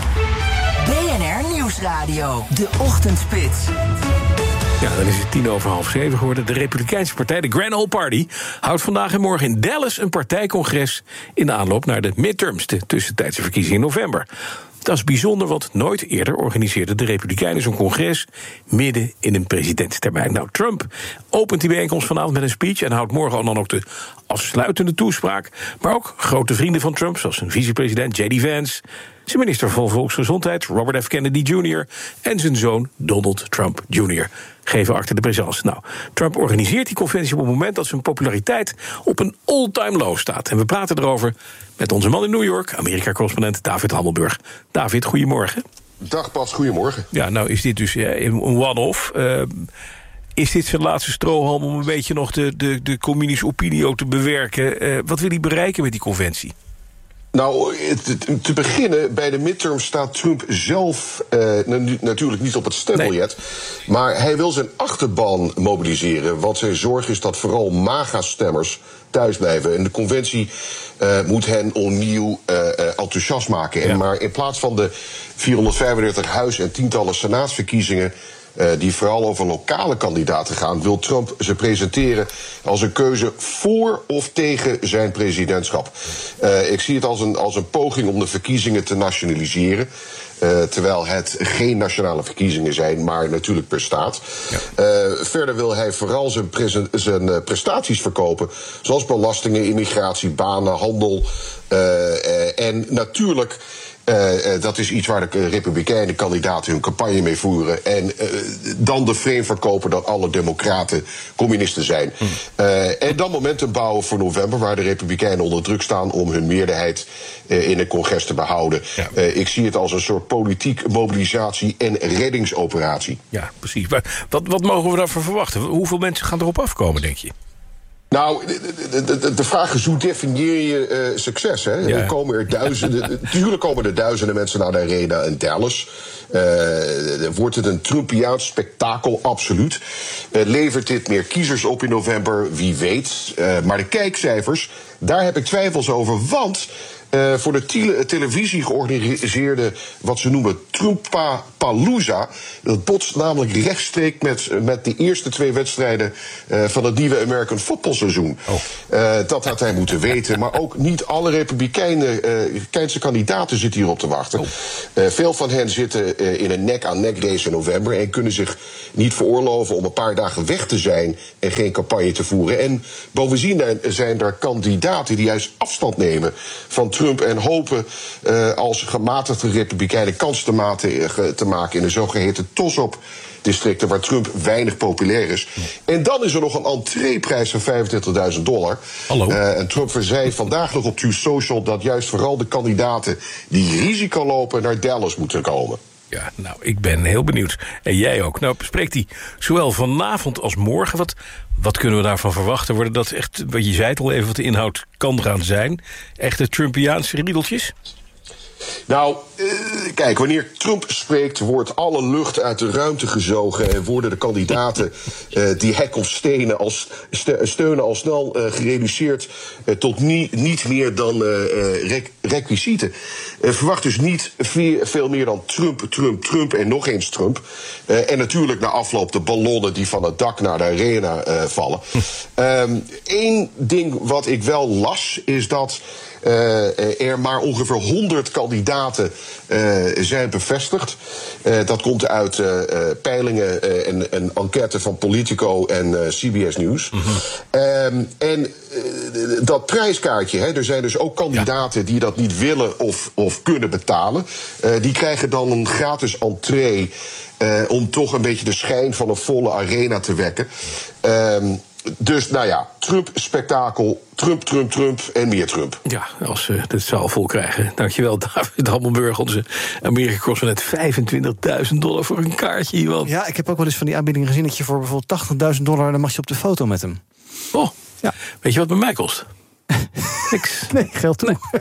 B N R Nieuwsradio, de Ochtendspits. Ja, dan is het tien over half zeven geworden. De Republikeinse partij, de Grand Old Party, houdt vandaag en morgen in Dallas een partijcongres in de aanloop naar de midterms, de tussentijdse verkiezingen in november. Dat is bijzonder, want nooit eerder organiseerden de Republikeinen zo'n congres midden in een presidentstermijn. Nou, Trump opent die bijeenkomst vanavond met een speech en houdt morgen dan ook de afsluitende toespraak. Maar ook grote vrienden van Trump, zoals zijn vicepresident J D Vance, zijn minister van Volksgezondheid Robert F. Kennedy junior en zijn zoon Donald Trump junior geven acte de présence. Nou, Trump organiseert die conventie op het moment dat zijn populariteit op een all-time low staat. En we praten erover met onze man in New York, Amerika-correspondent David Hammelburg. David, goedemorgen. Dag Bas, goedemorgen. Ja, nou is dit dus uh, een one-off. Uh, is dit zijn laatste strohalm om een beetje nog de, de, de communistische opinio te bewerken? Uh, wat wil hij bereiken met die conventie? Nou, te, te beginnen, bij de midterms staat Trump zelf uh, natuurlijk niet op het stembiljet. Nee. Maar hij wil zijn achterban mobiliseren. Want zijn zorg is dat vooral MAGA-stemmers thuis blijven. En de conventie uh, moet hen opnieuw uh, enthousiast maken. Ja. En maar in plaats van de vierhonderdvijfendertig huis- en tientallen senaatsverkiezingen Uh, die vooral over lokale kandidaten gaan, wil Trump ze presenteren als een keuze voor of tegen zijn presidentschap. Uh, ik zie het als een, als een poging om de verkiezingen te nationaliseren. Uh, terwijl het geen nationale verkiezingen zijn, maar natuurlijk per staat. Ja. Uh, verder wil hij vooral zijn, presen- zijn uh, prestaties verkopen, zoals belastingen, immigratie, banen, handel. Uh, uh, en natuurlijk Uh, uh, dat is iets waar de Republikeinen kandidaten hun campagne mee voeren. En uh, dan de frame verkopen dat alle democraten communisten zijn. Hmm. Uh, en dan momentum bouwen voor november, waar de Republikeinen onder druk staan om hun meerderheid uh, in het congres te behouden. Ja. Uh, ik zie het als een soort politiek mobilisatie en reddingsoperatie. Ja, precies. Maar wat, wat mogen we daarvoor verwachten? Hoeveel mensen gaan erop afkomen, denk je? Nou, de, de, de, de vraag is, hoe definieer je uh, succes? Hè? Ja. Er komen er duizenden, natuurlijk komen er duizenden mensen naar de arena in Dallas. Uh, wordt het een Trumpiaans spektakel? Absoluut. Uh, levert dit meer kiezers op in november? Wie weet. Uh, maar de kijkcijfers, daar heb ik twijfels over, want Uh, voor de tele- televisie georganiseerde, wat ze noemen, Trumpapalooza. Dat botst namelijk rechtstreeks met, met de eerste twee wedstrijden uh, van het nieuwe American Football seizoen. Oh. Uh, dat had hij moeten weten. Maar ook niet alle Republikeinse uh, kandidaten zitten hierop te wachten. Oh. Uh, veel van hen zitten uh, in een nek-aan-nek race in november en kunnen zich niet veroorloven om een paar dagen weg te zijn en geen campagne te voeren. En bovendien zijn er kandidaten die juist afstand nemen van Trump en hopen uh, als gematigde Republikeinen kans te, mate, te maken in de zogeheten toss-up districten waar Trump weinig populair is. En dan is er nog een entreeprijs van vijfentwintigduizend dollar. Hallo. Uh, en Trump zei vandaag nog op Truth Social dat juist vooral de kandidaten die risico lopen naar Dallas moeten komen. Ja, nou, ik ben heel benieuwd. En jij ook. Nou, bespreekt hij zowel vanavond als morgen. Wat, wat kunnen we daarvan verwachten? Worden dat echt, wat je zei het al even, wat de inhoud kan gaan zijn? Echte Trumpiaanse riedeltjes? Nou, uh, kijk, wanneer Trump spreekt, wordt alle lucht uit de ruimte gezogen en worden de kandidaten uh, die hij komt steunen, als, steunen al snel uh, gereduceerd uh, tot nie, niet meer dan uh, rec- requisieten. Uh, verwacht dus niet veel meer dan Trump, Trump, Trump en nog eens Trump. Uh, en natuurlijk na afloop de ballonnen die van het dak naar de arena uh, vallen. Eén um, ding wat ik wel las, is dat Uh, er maar ongeveer honderd kandidaten uh, zijn bevestigd. Uh, dat komt uit uh, uh, peilingen uh, en een enquête van Politico en uh, C B S News. Mm-hmm. Um, en uh, dat prijskaartje, hè, er zijn dus ook kandidaten ja. die dat niet willen of, of kunnen betalen. Uh, die krijgen dan een gratis entree uh, om toch een beetje de schijn van een volle arena te wekken. Um, Dus, nou ja, Trump-spektakel, Trump, Trump, Trump en meer Trump. Ja, als we dit zaal vol krijgen. Dankjewel, David Hammelburg, onze Amerika-correspondent. vijfentwintigduizend dollar voor een kaartje, Iwan. Ja, ik heb ook wel eens van die aanbiedingen gezien dat je voor bijvoorbeeld tachtigduizend dollar, dan mag je op de foto met hem. Oh, ja. Weet je wat bij mij kost? Niks. Nee, geld toe. Nee.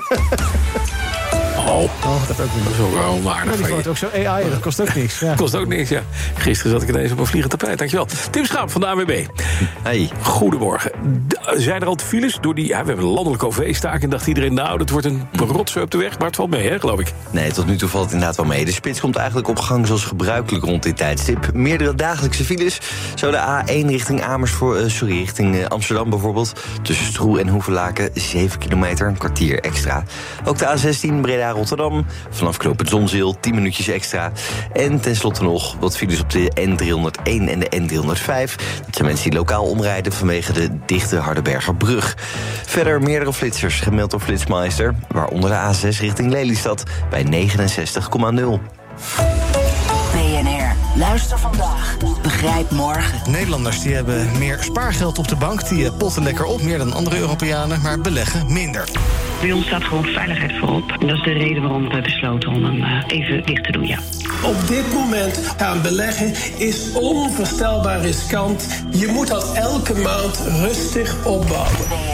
Oh, oh, dat, ook dat is ook wel onwaardig. Ja, die wordt ook zo A I, dat kost ook niks. Ja. Kost ook niks, ja. Gisteren zat ik ineens op een vliegend tapijt. Dankjewel. Tim Schaap van de A W B. Hey. Goedemorgen. Zijn er al files door die... Ja, we hebben een landelijke O V-staking. Dacht iedereen, nou, dat wordt een rotzooi op de weg. Maar het valt mee, hè, geloof ik. Nee, tot nu toe valt het inderdaad wel mee. De spits komt eigenlijk op gang zoals gebruikelijk rond dit tijdstip. Meerdere dagelijkse files. Zo de A één richting Amersfoort, uh, sorry, richting uh, Amsterdam bijvoorbeeld. Tussen Stroe en Hoevelaken, zeven kilometer, een kwartier extra. Ook de A zestien Breda-Rotterdam. Vanaf knooppunt Zonzeel, tien minuutjes extra. En tenslotte nog wat files op de N driehonderdéén en de N driehonderdvijf. Dat zijn mensen die lokaal omrijden vanwege de dichte Hardenbergerbrug. Verder meerdere flitsers gemeld door Flitsmeister, waaronder de A zes richting Lelystad bij negenenzestig komma nul. B N R, luister vandaag, begrijp morgen. Nederlanders die hebben meer spaargeld op de bank. Die potten lekker op, meer dan andere Europeanen, maar beleggen minder. Bij ons staat gewoon veiligheid voorop. En dat is de reden waarom we hebben besloten om hem uh, even dicht te doen, ja. Op dit moment gaan beleggen is onvoorstelbaar riskant. Je moet dat elke maand rustig opbouwen.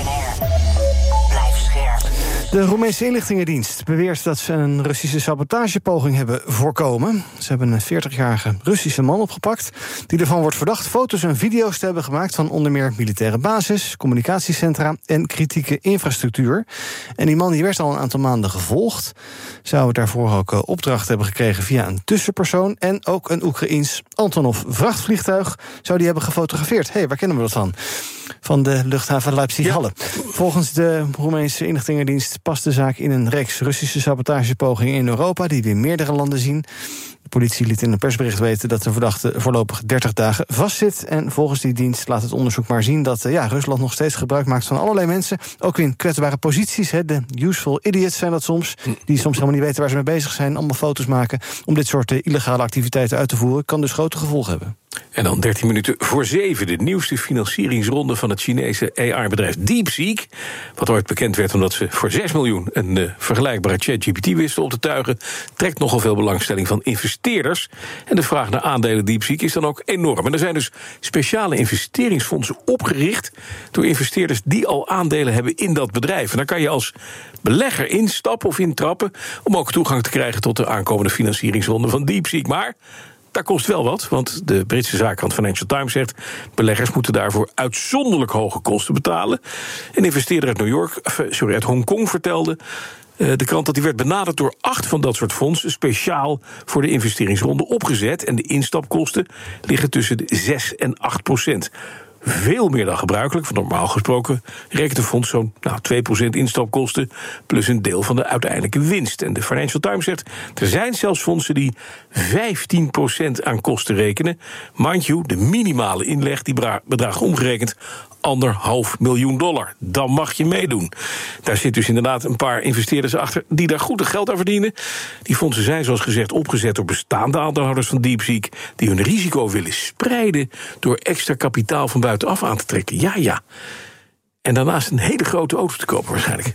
De Roemeense inlichtingendienst beweert dat ze een Russische sabotagepoging hebben voorkomen. Ze hebben een veertigjarige Russische man opgepakt die ervan wordt verdacht foto's en video's te hebben gemaakt van onder meer militaire bases, communicatiecentra en kritieke infrastructuur. En die man die werd al een aantal maanden gevolgd. Zou daarvoor ook opdracht hebben gekregen via een tussenpersoon. En ook een Oekraïens Antonov vrachtvliegtuig zou die hebben gefotografeerd. Hé, hey, waar kennen we dat van? Van de luchthaven Leipzig-Halle. Ja. Volgens de Roemeense inlichtingendienst past de zaak in een reeks Russische sabotagepogingen in Europa die we in meerdere landen zien. De politie liet in een persbericht weten dat de verdachte voorlopig dertig dagen vastzit. En volgens die dienst laat het onderzoek maar zien dat uh, ja, Rusland nog steeds gebruik maakt van allerlei mensen. Ook in kwetsbare posities. Hè. De useful idiots zijn dat soms. Die soms helemaal niet weten waar ze mee bezig zijn. Allemaal foto's maken om dit soort uh, illegale activiteiten uit te voeren. Kan dus grote gevolgen hebben. En dan dertien minuten voor zeven. De nieuwste financieringsronde van het Chinese A I-bedrijf DeepSeek. Wat ooit bekend werd omdat ze voor zes miljoen een uh, vergelijkbare ChatGPT wisten op te tuigen, trekt nogal veel belangstelling van investeerders. En de vraag naar aandelen DeepSeek is dan ook enorm. En er zijn dus speciale investeringsfondsen opgericht door investeerders die al aandelen hebben in dat bedrijf. En daar kan je als belegger instappen of intrappen om ook toegang te krijgen tot de aankomende financieringsronde van DeepSeek. Maar dat kost wel wat, want de Britse zaakkrant Financial Times zegt, beleggers moeten daarvoor uitzonderlijk hoge kosten betalen. Een investeerder uit New York, sorry, uit Hongkong vertelde uh, de krant dat die werd benaderd door acht van dat soort fondsen, speciaal voor de investeringsronde opgezet. En de instapkosten liggen tussen de zes en acht procent. Veel meer dan gebruikelijk, want normaal gesproken rekent een fonds zo'n nou, twee procent instapkosten plus een deel van de uiteindelijke winst. En de Financial Times zegt, er zijn zelfs fondsen die vijftien procent aan kosten rekenen. Mind you, de minimale inleg die bedraagt omgerekend anderhalf miljoen dollar. Dan mag je meedoen. Daar zit dus inderdaad een paar investeerders achter die daar goed geld aan verdienen. Die fondsen zijn zoals gezegd opgezet door bestaande aandeelhouders van DeepSeek die hun risico willen spreiden door extra kapitaal van buitenaf aan te trekken. Ja, ja. En daarnaast een hele grote auto te kopen waarschijnlijk.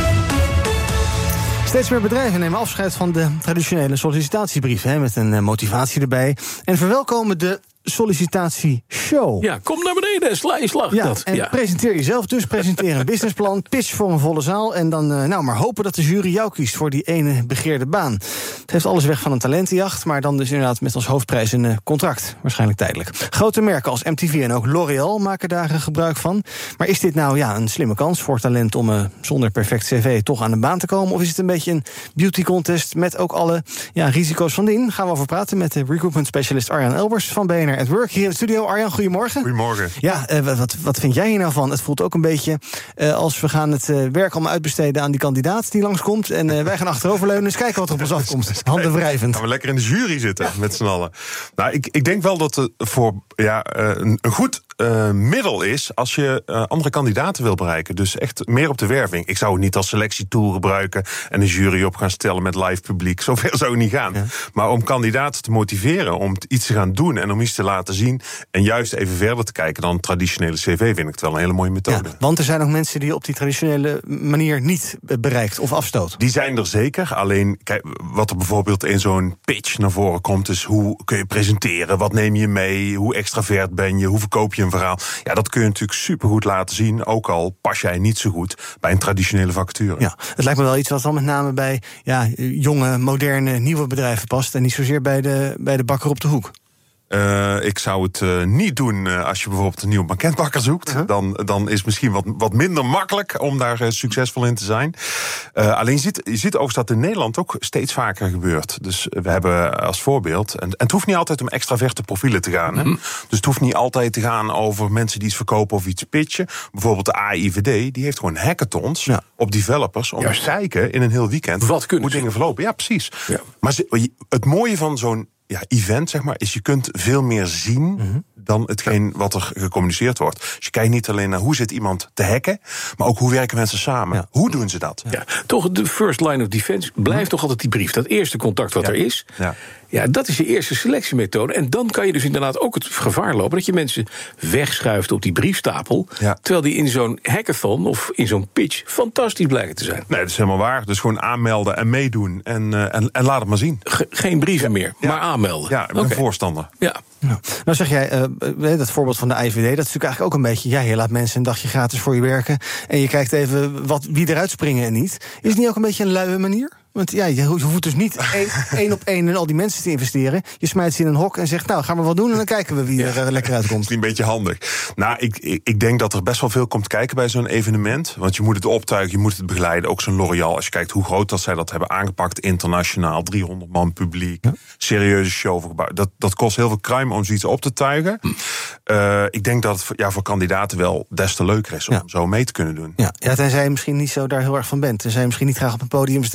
Steeds meer bedrijven nemen afscheid van de traditionele sollicitatiebrief, hè, met een motivatie erbij. En verwelkomen de sollicitatieshow. Ja, kom naar beneden en sla je slag. Ja, dat. en ja. presenteer jezelf dus, presenteer een businessplan, pitch voor een volle zaal en dan uh, nou maar hopen dat de jury jou kiest voor die ene begeerde baan. Het heeft alles weg van een talentenjacht, maar dan dus inderdaad met als hoofdprijs een uh, contract, waarschijnlijk tijdelijk. Grote merken als M T V en ook L'Oréal maken daar uh, gebruik van. Maar is dit nou ja, een slimme kans voor talent om uh, zonder perfect cv toch aan de baan te komen? Of is het een beetje een beauty contest met ook alle ja, risico's van dien? Gaan we over praten met de recruitment specialist Arjan Elbers van B N R at Work hier in de studio. Arjan, goedemorgen. Goedemorgen. Ja, uh, wat, wat vind jij hier nou van? Het voelt ook een beetje uh, als we gaan het uh, werk allemaal uitbesteden aan die kandidaat die langskomt. En uh, wij gaan achteroverleunen, eens kijken wat er op ons afkomt. Handen wrijvend. Gaan we lekker in de jury zitten met z'n allen. Nou, ik, ik denk wel dat het voor ja, een, een goed uh, middel is als je uh, andere kandidaten wil bereiken. Dus echt meer op de werving. Ik zou het niet als selectietool gebruiken en een jury op gaan stellen met live publiek. Zover zou het niet gaan. Ja. Maar om kandidaten te motiveren om iets te gaan doen en om iets te laten zien en juist even verder te kijken dan traditionele cv, vind ik het wel een hele mooie methode. Ja, want er zijn ook mensen die je op die traditionele manier niet bereikt of afstoot. Die zijn er zeker. Alleen, kijk, wat er bijvoorbeeld in zo'n pitch naar voren komt, is hoe kun je presenteren, wat neem je mee, hoe extravert ben je, hoe verkoop je een verhaal. Ja, dat kun je natuurlijk supergoed laten zien, ook al pas jij niet zo goed bij een traditionele vacature. Ja, het lijkt me wel iets wat dan met name bij ja, jonge, moderne, nieuwe bedrijven past en niet zozeer bij de, bij de bakker op de hoek. Uh, ik zou het uh, niet doen uh, als je bijvoorbeeld een nieuwe banketbakker zoekt. Uh-huh. Dan, dan is het misschien wat, wat minder makkelijk om daar uh, succesvol in te zijn. Uh, alleen je ziet, je ziet overigens dat in Nederland ook steeds vaker gebeurt. Dus we hebben als voorbeeld, en, en het hoeft niet altijd om extraverte profielen te gaan. Mm-hmm. Hè? Dus het hoeft niet altijd te gaan over mensen die iets verkopen of iets pitchen. Bijvoorbeeld de A I V D, die heeft gewoon hackathons ja. op developers om Juist. te kijken in een heel weekend wat hoe dingen verlopen. Ja, precies. Ja. Maar het mooie van zo'n Ja, event, zeg maar, is je kunt veel meer zien mm-hmm. dan hetgeen wat er gecommuniceerd wordt. Dus je kijkt niet alleen naar hoe zit iemand te hacken, maar ook hoe werken mensen samen. Ja. Hoe doen ze dat? Ja. Ja, toch de first line of defense blijft mm-hmm. toch altijd die brief. Dat eerste contact wat ja. er is. Ja. Ja, dat is je eerste selectiemethode. En dan kan je dus inderdaad ook het gevaar lopen dat je mensen wegschuift op die briefstapel. Ja. Terwijl die in zo'n hackathon of in zo'n pitch fantastisch blijken te zijn. Nee, dat is helemaal waar. Dus gewoon aanmelden en meedoen. En, uh, en, en laat het maar zien. Ge- geen brieven ja. meer, ja. maar aanmelden. Ja, ik ben okay. voorstander. Ja. Nou, nou zeg jij, uh, dat voorbeeld van de I V D, dat is natuurlijk eigenlijk ook een beetje, ja, je laat mensen een dagje gratis voor je werken en je kijkt even wat, wie eruit springen en niet. Is het niet ook een beetje een luie manier? Want ja, je hoeft dus niet één, één op één in al die mensen te investeren. Je smijt ze in een hok en zegt, nou, gaan we wat doen en dan kijken we wie er ja. lekker uitkomt. Dat is een beetje handig. Nou, ik, ik, ik denk dat er best wel veel komt kijken bij zo'n evenement. Want je moet het optuigen, je moet het begeleiden. Ook zo'n L'Oréal, als je kijkt hoe groot dat zij dat hebben aangepakt, internationaal, driehonderd man publiek, ja. serieuze show gebouwd. Dat, dat kost heel veel kruim om zoiets op te tuigen. Hm. Uh, ik denk dat het ja, voor kandidaten wel des te leuker is om ja. zo mee te kunnen doen. Ja, ja, tenzij je misschien niet zo daar heel erg van bent. Tenzij je misschien niet graag op een podium staat en in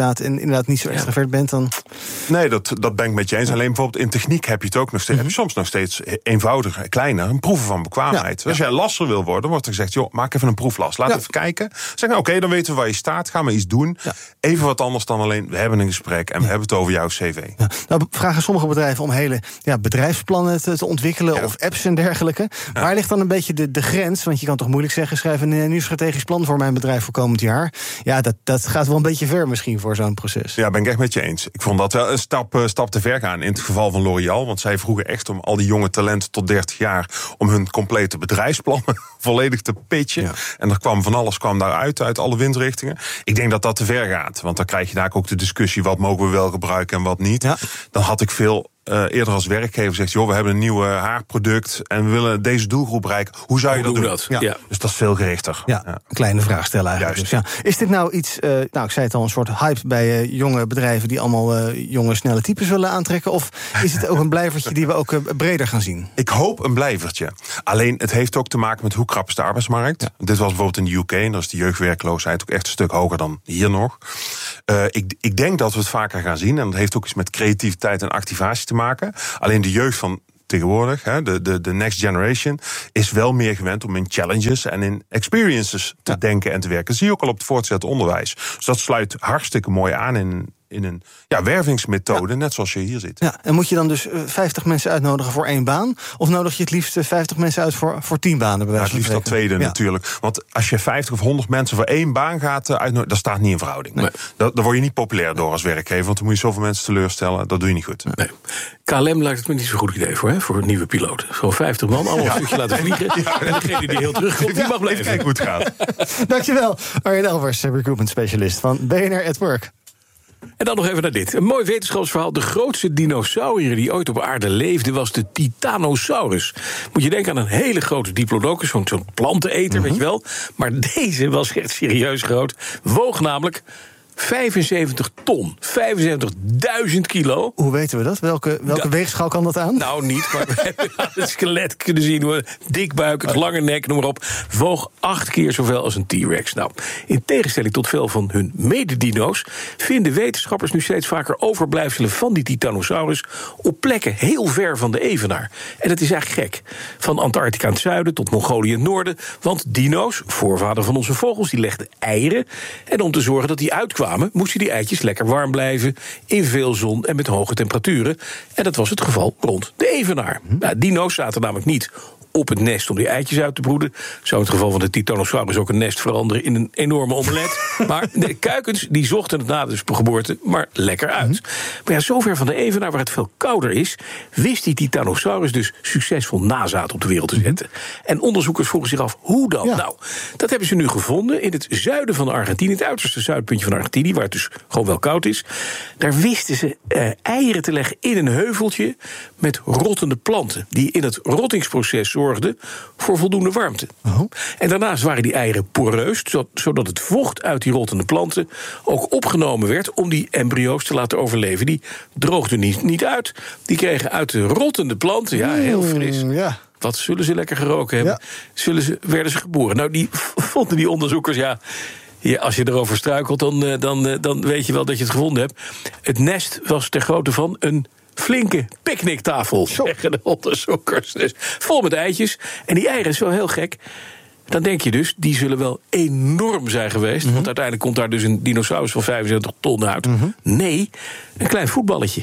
inderdaad niet zo extravert bent, dan... Nee, dat, dat ben ik met je eens. Alleen bijvoorbeeld in techniek heb je het ook nog steeds. Mm-hmm. Heb je soms nog steeds eenvoudiger, kleiner, een proeven van bekwaamheid. Ja. Als jij lasser wil worden, wordt er gezegd, joh, maak even een proeflas. Laat ja. even kijken. Zeg nou, oké, okay, dan weten we waar je staat. Gaan we iets doen. Ja. Even wat anders dan alleen, we hebben een gesprek en we ja. hebben het over jouw cv. Ja. Nou, vragen sommige bedrijven om hele ja, bedrijfsplannen te, te ontwikkelen ja. of apps en dergelijke. Ja. Waar ligt dan een beetje de, de grens? Want je kan toch moeilijk zeggen, schrijf een, een nieuw strategisch plan voor mijn bedrijf voor komend jaar. Ja, dat, dat gaat wel een beetje ver misschien voor zo'n proces. Ja, ben ik echt met je eens. Ik vond dat wel een stap, uh, stap te ver gaan in het geval van L'Oréal. Want zij vroegen echt om al die jonge talenten tot dertig jaar om hun complete bedrijfsplannen volledig te pitchen. Ja. En er kwam van alles kwam daaruit, uit alle windrichtingen. Ik denk dat dat te ver gaat. Want dan krijg je daar ook de discussie, wat mogen we wel gebruiken en wat niet. Ja. Dan had ik veel Uh, eerder als werkgever zegt, joh, we hebben een nieuw uh, haarproduct en we willen deze doelgroep bereiken. Hoe zou je Hoe dat doen? Dat? Ja. Ja. Dus dat is veel gerichter. Ja, ja. Een kleine vraag stellen eigenlijk. Dus, ja. Is dit nou iets, uh, nou ik zei het al, een soort hype bij uh, jonge bedrijven die allemaal uh, jonge, snelle types willen aantrekken? Of is het ook een blijvertje die we ook uh, breder gaan zien? Ik hoop een blijvertje. Alleen, het heeft ook te maken met hoe krap is de arbeidsmarkt. Ja. Dit was bijvoorbeeld in de U K, en daar is de jeugdwerkloosheid ook echt een stuk hoger dan hier nog. Uh, ik, ik denk dat we het vaker gaan zien. En dat heeft ook iets met creativiteit en activatie te maken. Alleen de jeugd van tegenwoordig, hè, de, de, de next generation, is wel meer gewend om in challenges en in experiences te ja. denken en te werken. Dat zie je ook al op het voortgezet onderwijs. Dus dat sluit hartstikke mooi aan in, in een ja, wervingsmethode, ja. net zoals je hier zit. Ja, en moet je dan dus uh, vijftig mensen uitnodigen voor één baan? Of nodig je het liefst uh, vijftig mensen uit voor, voor tien banen? Bij ja, het liefst dat tweede ja. natuurlijk. Want als je vijftig of honderd mensen voor één baan gaat uh, uitnodigen, dat staat niet in verhouding. Nee. Daar, daar word je niet populair door als werkgever, want dan moet je zoveel mensen teleurstellen. Dat doe je niet goed. Nee. K L M lijkt het me niet zo'n goed idee voor, hè, voor nieuwe piloten. Gewoon vijftig man, allemaal ja. een stukje laten vliegen. Ja. En degene die heel terugkomt, die mag blijven. Kijk hoe het gaat. Dankjewel, Arjen Elvers, recruitment specialist van B N R at Work. En dan nog even naar dit. Een mooi wetenschapsverhaal. De grootste dinosaurier die ooit op aarde leefde was de Titanosaurus. Moet je denken aan een hele grote diplodocus, zo'n zo'n planteneter, mm-hmm. weet je wel. Maar deze was echt serieus groot. Woog namelijk vijfenzeventig ton. vijfenzeventigduizend kilo. Hoe weten we dat? Welke, welke da- weegschaal kan dat aan? Nou, niet, maar we hebben aan het skelet kunnen zien. Hoor. Dik buik, lange nek, noem maar op. Woog acht keer zoveel als een T-Rex. Nou, in tegenstelling tot veel van hun mededino's vinden wetenschappers nu steeds vaker overblijfselen van die Titanosaurus op plekken heel ver van de evenaar. En dat is eigenlijk gek. Van Antarctica in het zuiden tot Mongolië in het noorden. Want dino's, voorvader van onze vogels, die legden eieren. En om te zorgen dat die uitkwamen, moesten die eitjes lekker warm blijven, in veel zon en met hoge temperaturen. En dat was het geval rond de evenaar. Nou, dino's zaten namelijk niet op het nest om die eitjes uit te broeden. Zou in het geval van de Titanosaurus ook een nest veranderen in een enorme omelet. Maar de kuikens die zochten het na de geboorte maar lekker uit. Mm-hmm. Maar ja, zover van de evenaar waar het veel kouder is, wist die Titanosaurus dus succesvol nazaat op de wereld te zetten. Mm-hmm. En onderzoekers vroegen zich af, hoe dan? Ja. Nou, dat hebben ze nu gevonden in het zuiden van Argentinië, het uiterste zuidpuntje van Argentinië, waar het dus gewoon wel koud is. Daar wisten ze eh, eieren te leggen in een heuveltje met rottende planten, die in het rottingsproces zorgden voor voldoende warmte. Oh. En daarnaast waren die eieren poreus, zodat het vocht uit die rottende planten ook opgenomen werd om die embryo's te laten overleven. Die droogden niet, niet uit. Die kregen uit de rottende planten, ja, heel fris. Mm, ja. Wat zullen ze lekker geroken hebben? Ja. Zullen ze, werden ze geboren? Nou, die vonden die onderzoekers, ja, ja, als je erover struikelt, dan, dan, dan weet je wel dat je het gevonden hebt. Het nest was ter grootte van een flinke picknicktafel, zeggen de onderzoekers. Dus vol met eitjes. En die eieren is wel heel gek. Dan denk je dus, die zullen wel enorm zijn geweest. Mm-hmm. Want uiteindelijk komt daar dus een dinosaurus van vijfenzeventig ton uit. Mm-hmm. Nee, een klein voetballetje.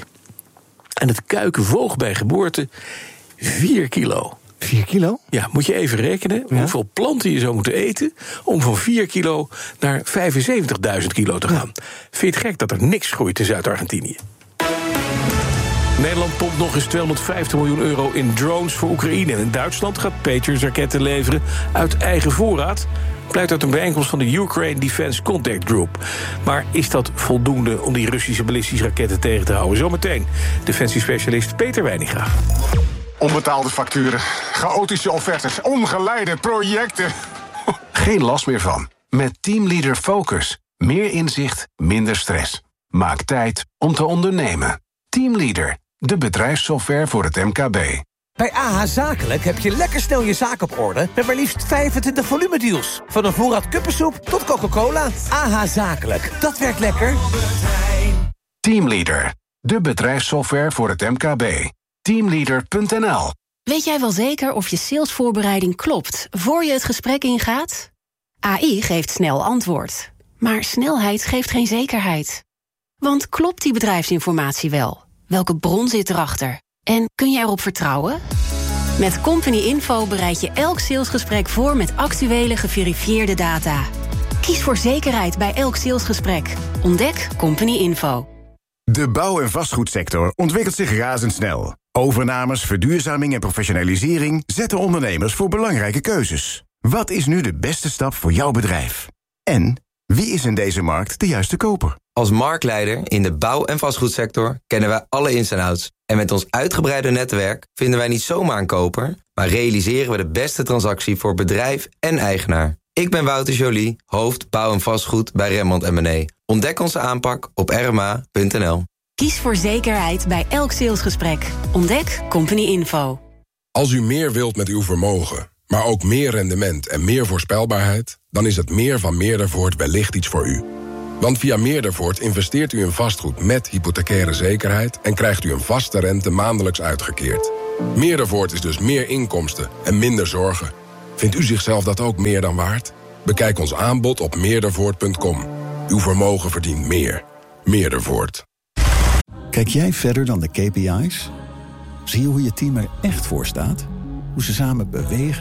En het kuiken woog bij geboorte vier kilo. vier kilo? Ja, moet je even rekenen ja. hoeveel planten je zou moeten eten om van vier kilo naar vijfenzeventigduizend kilo te gaan. Ja. Vind je het gek dat er niks groeit in Zuid-Argentinië? Nederland pompt nog eens tweehonderdvijftig miljoen euro in drones voor Oekraïne. En Duitsland gaat Patriot-raketten leveren uit eigen voorraad. Blijkt uit een bijeenkomst van de Ukraine Defense Contact Group. Maar is dat voldoende om die Russische ballistische raketten tegen te houden? Zometeen defensiespecialist Peter Wijninga. Onbetaalde facturen, chaotische offertes, ongeleide projecten. Geen last meer van. Met Teamleader Focus. Meer inzicht, minder stress. Maak tijd om te ondernemen. Teamleader, de bedrijfssoftware voor het M K B. Bij A H Zakelijk heb je lekker snel je zaak op orde met maar liefst vijfentwintig volumedeals. Van een voorraad kuppensoep tot Coca-Cola. A H Zakelijk, dat werkt lekker. Teamleader, de bedrijfssoftware voor het M K B. teamleader punt n l. Weet jij wel zeker of je salesvoorbereiding klopt voor je het gesprek ingaat? A I geeft snel antwoord. Maar snelheid geeft geen zekerheid. Want klopt die bedrijfsinformatie wel? Welke bron zit erachter? En kun je erop vertrouwen? Met Company Info bereid je elk salesgesprek voor met actuele geverifieerde data. Kies voor zekerheid bij elk salesgesprek. Ontdek Company Info. De bouw- en vastgoedsector ontwikkelt zich razendsnel. Overnames, verduurzaming en professionalisering zetten ondernemers voor belangrijke keuzes. Wat is nu de beste stap voor jouw bedrijf? En wie is in deze markt de juiste koper? Als marktleider in de bouw- en vastgoedsector kennen wij alle ins en outs. En met ons uitgebreide netwerk vinden wij niet zomaar een koper, maar realiseren we de beste transactie voor bedrijf en eigenaar. Ik ben Wouter Joly, hoofd bouw en vastgoed bij Remmond en Mené. Ontdek onze aanpak op r m a punt n l. Kies voor zekerheid bij elk salesgesprek. Ontdek Company Info. Als u meer wilt met uw vermogen, maar ook meer rendement en meer voorspelbaarheid, dan is het meer van Meerdervoort wellicht iets voor u. Want via Meerdervoort investeert u in vastgoed met hypothecaire zekerheid en krijgt u een vaste rente maandelijks uitgekeerd. Meerdervoort is dus meer inkomsten en minder zorgen. Vindt u zichzelf dat ook meer dan waard? Bekijk ons aanbod op meerdervoort punt com. Uw vermogen verdient meer. Meerdervoort. Kijk jij verder dan de K P I's? Zie je hoe je team er echt voor staat? Hoe ze samen bewegen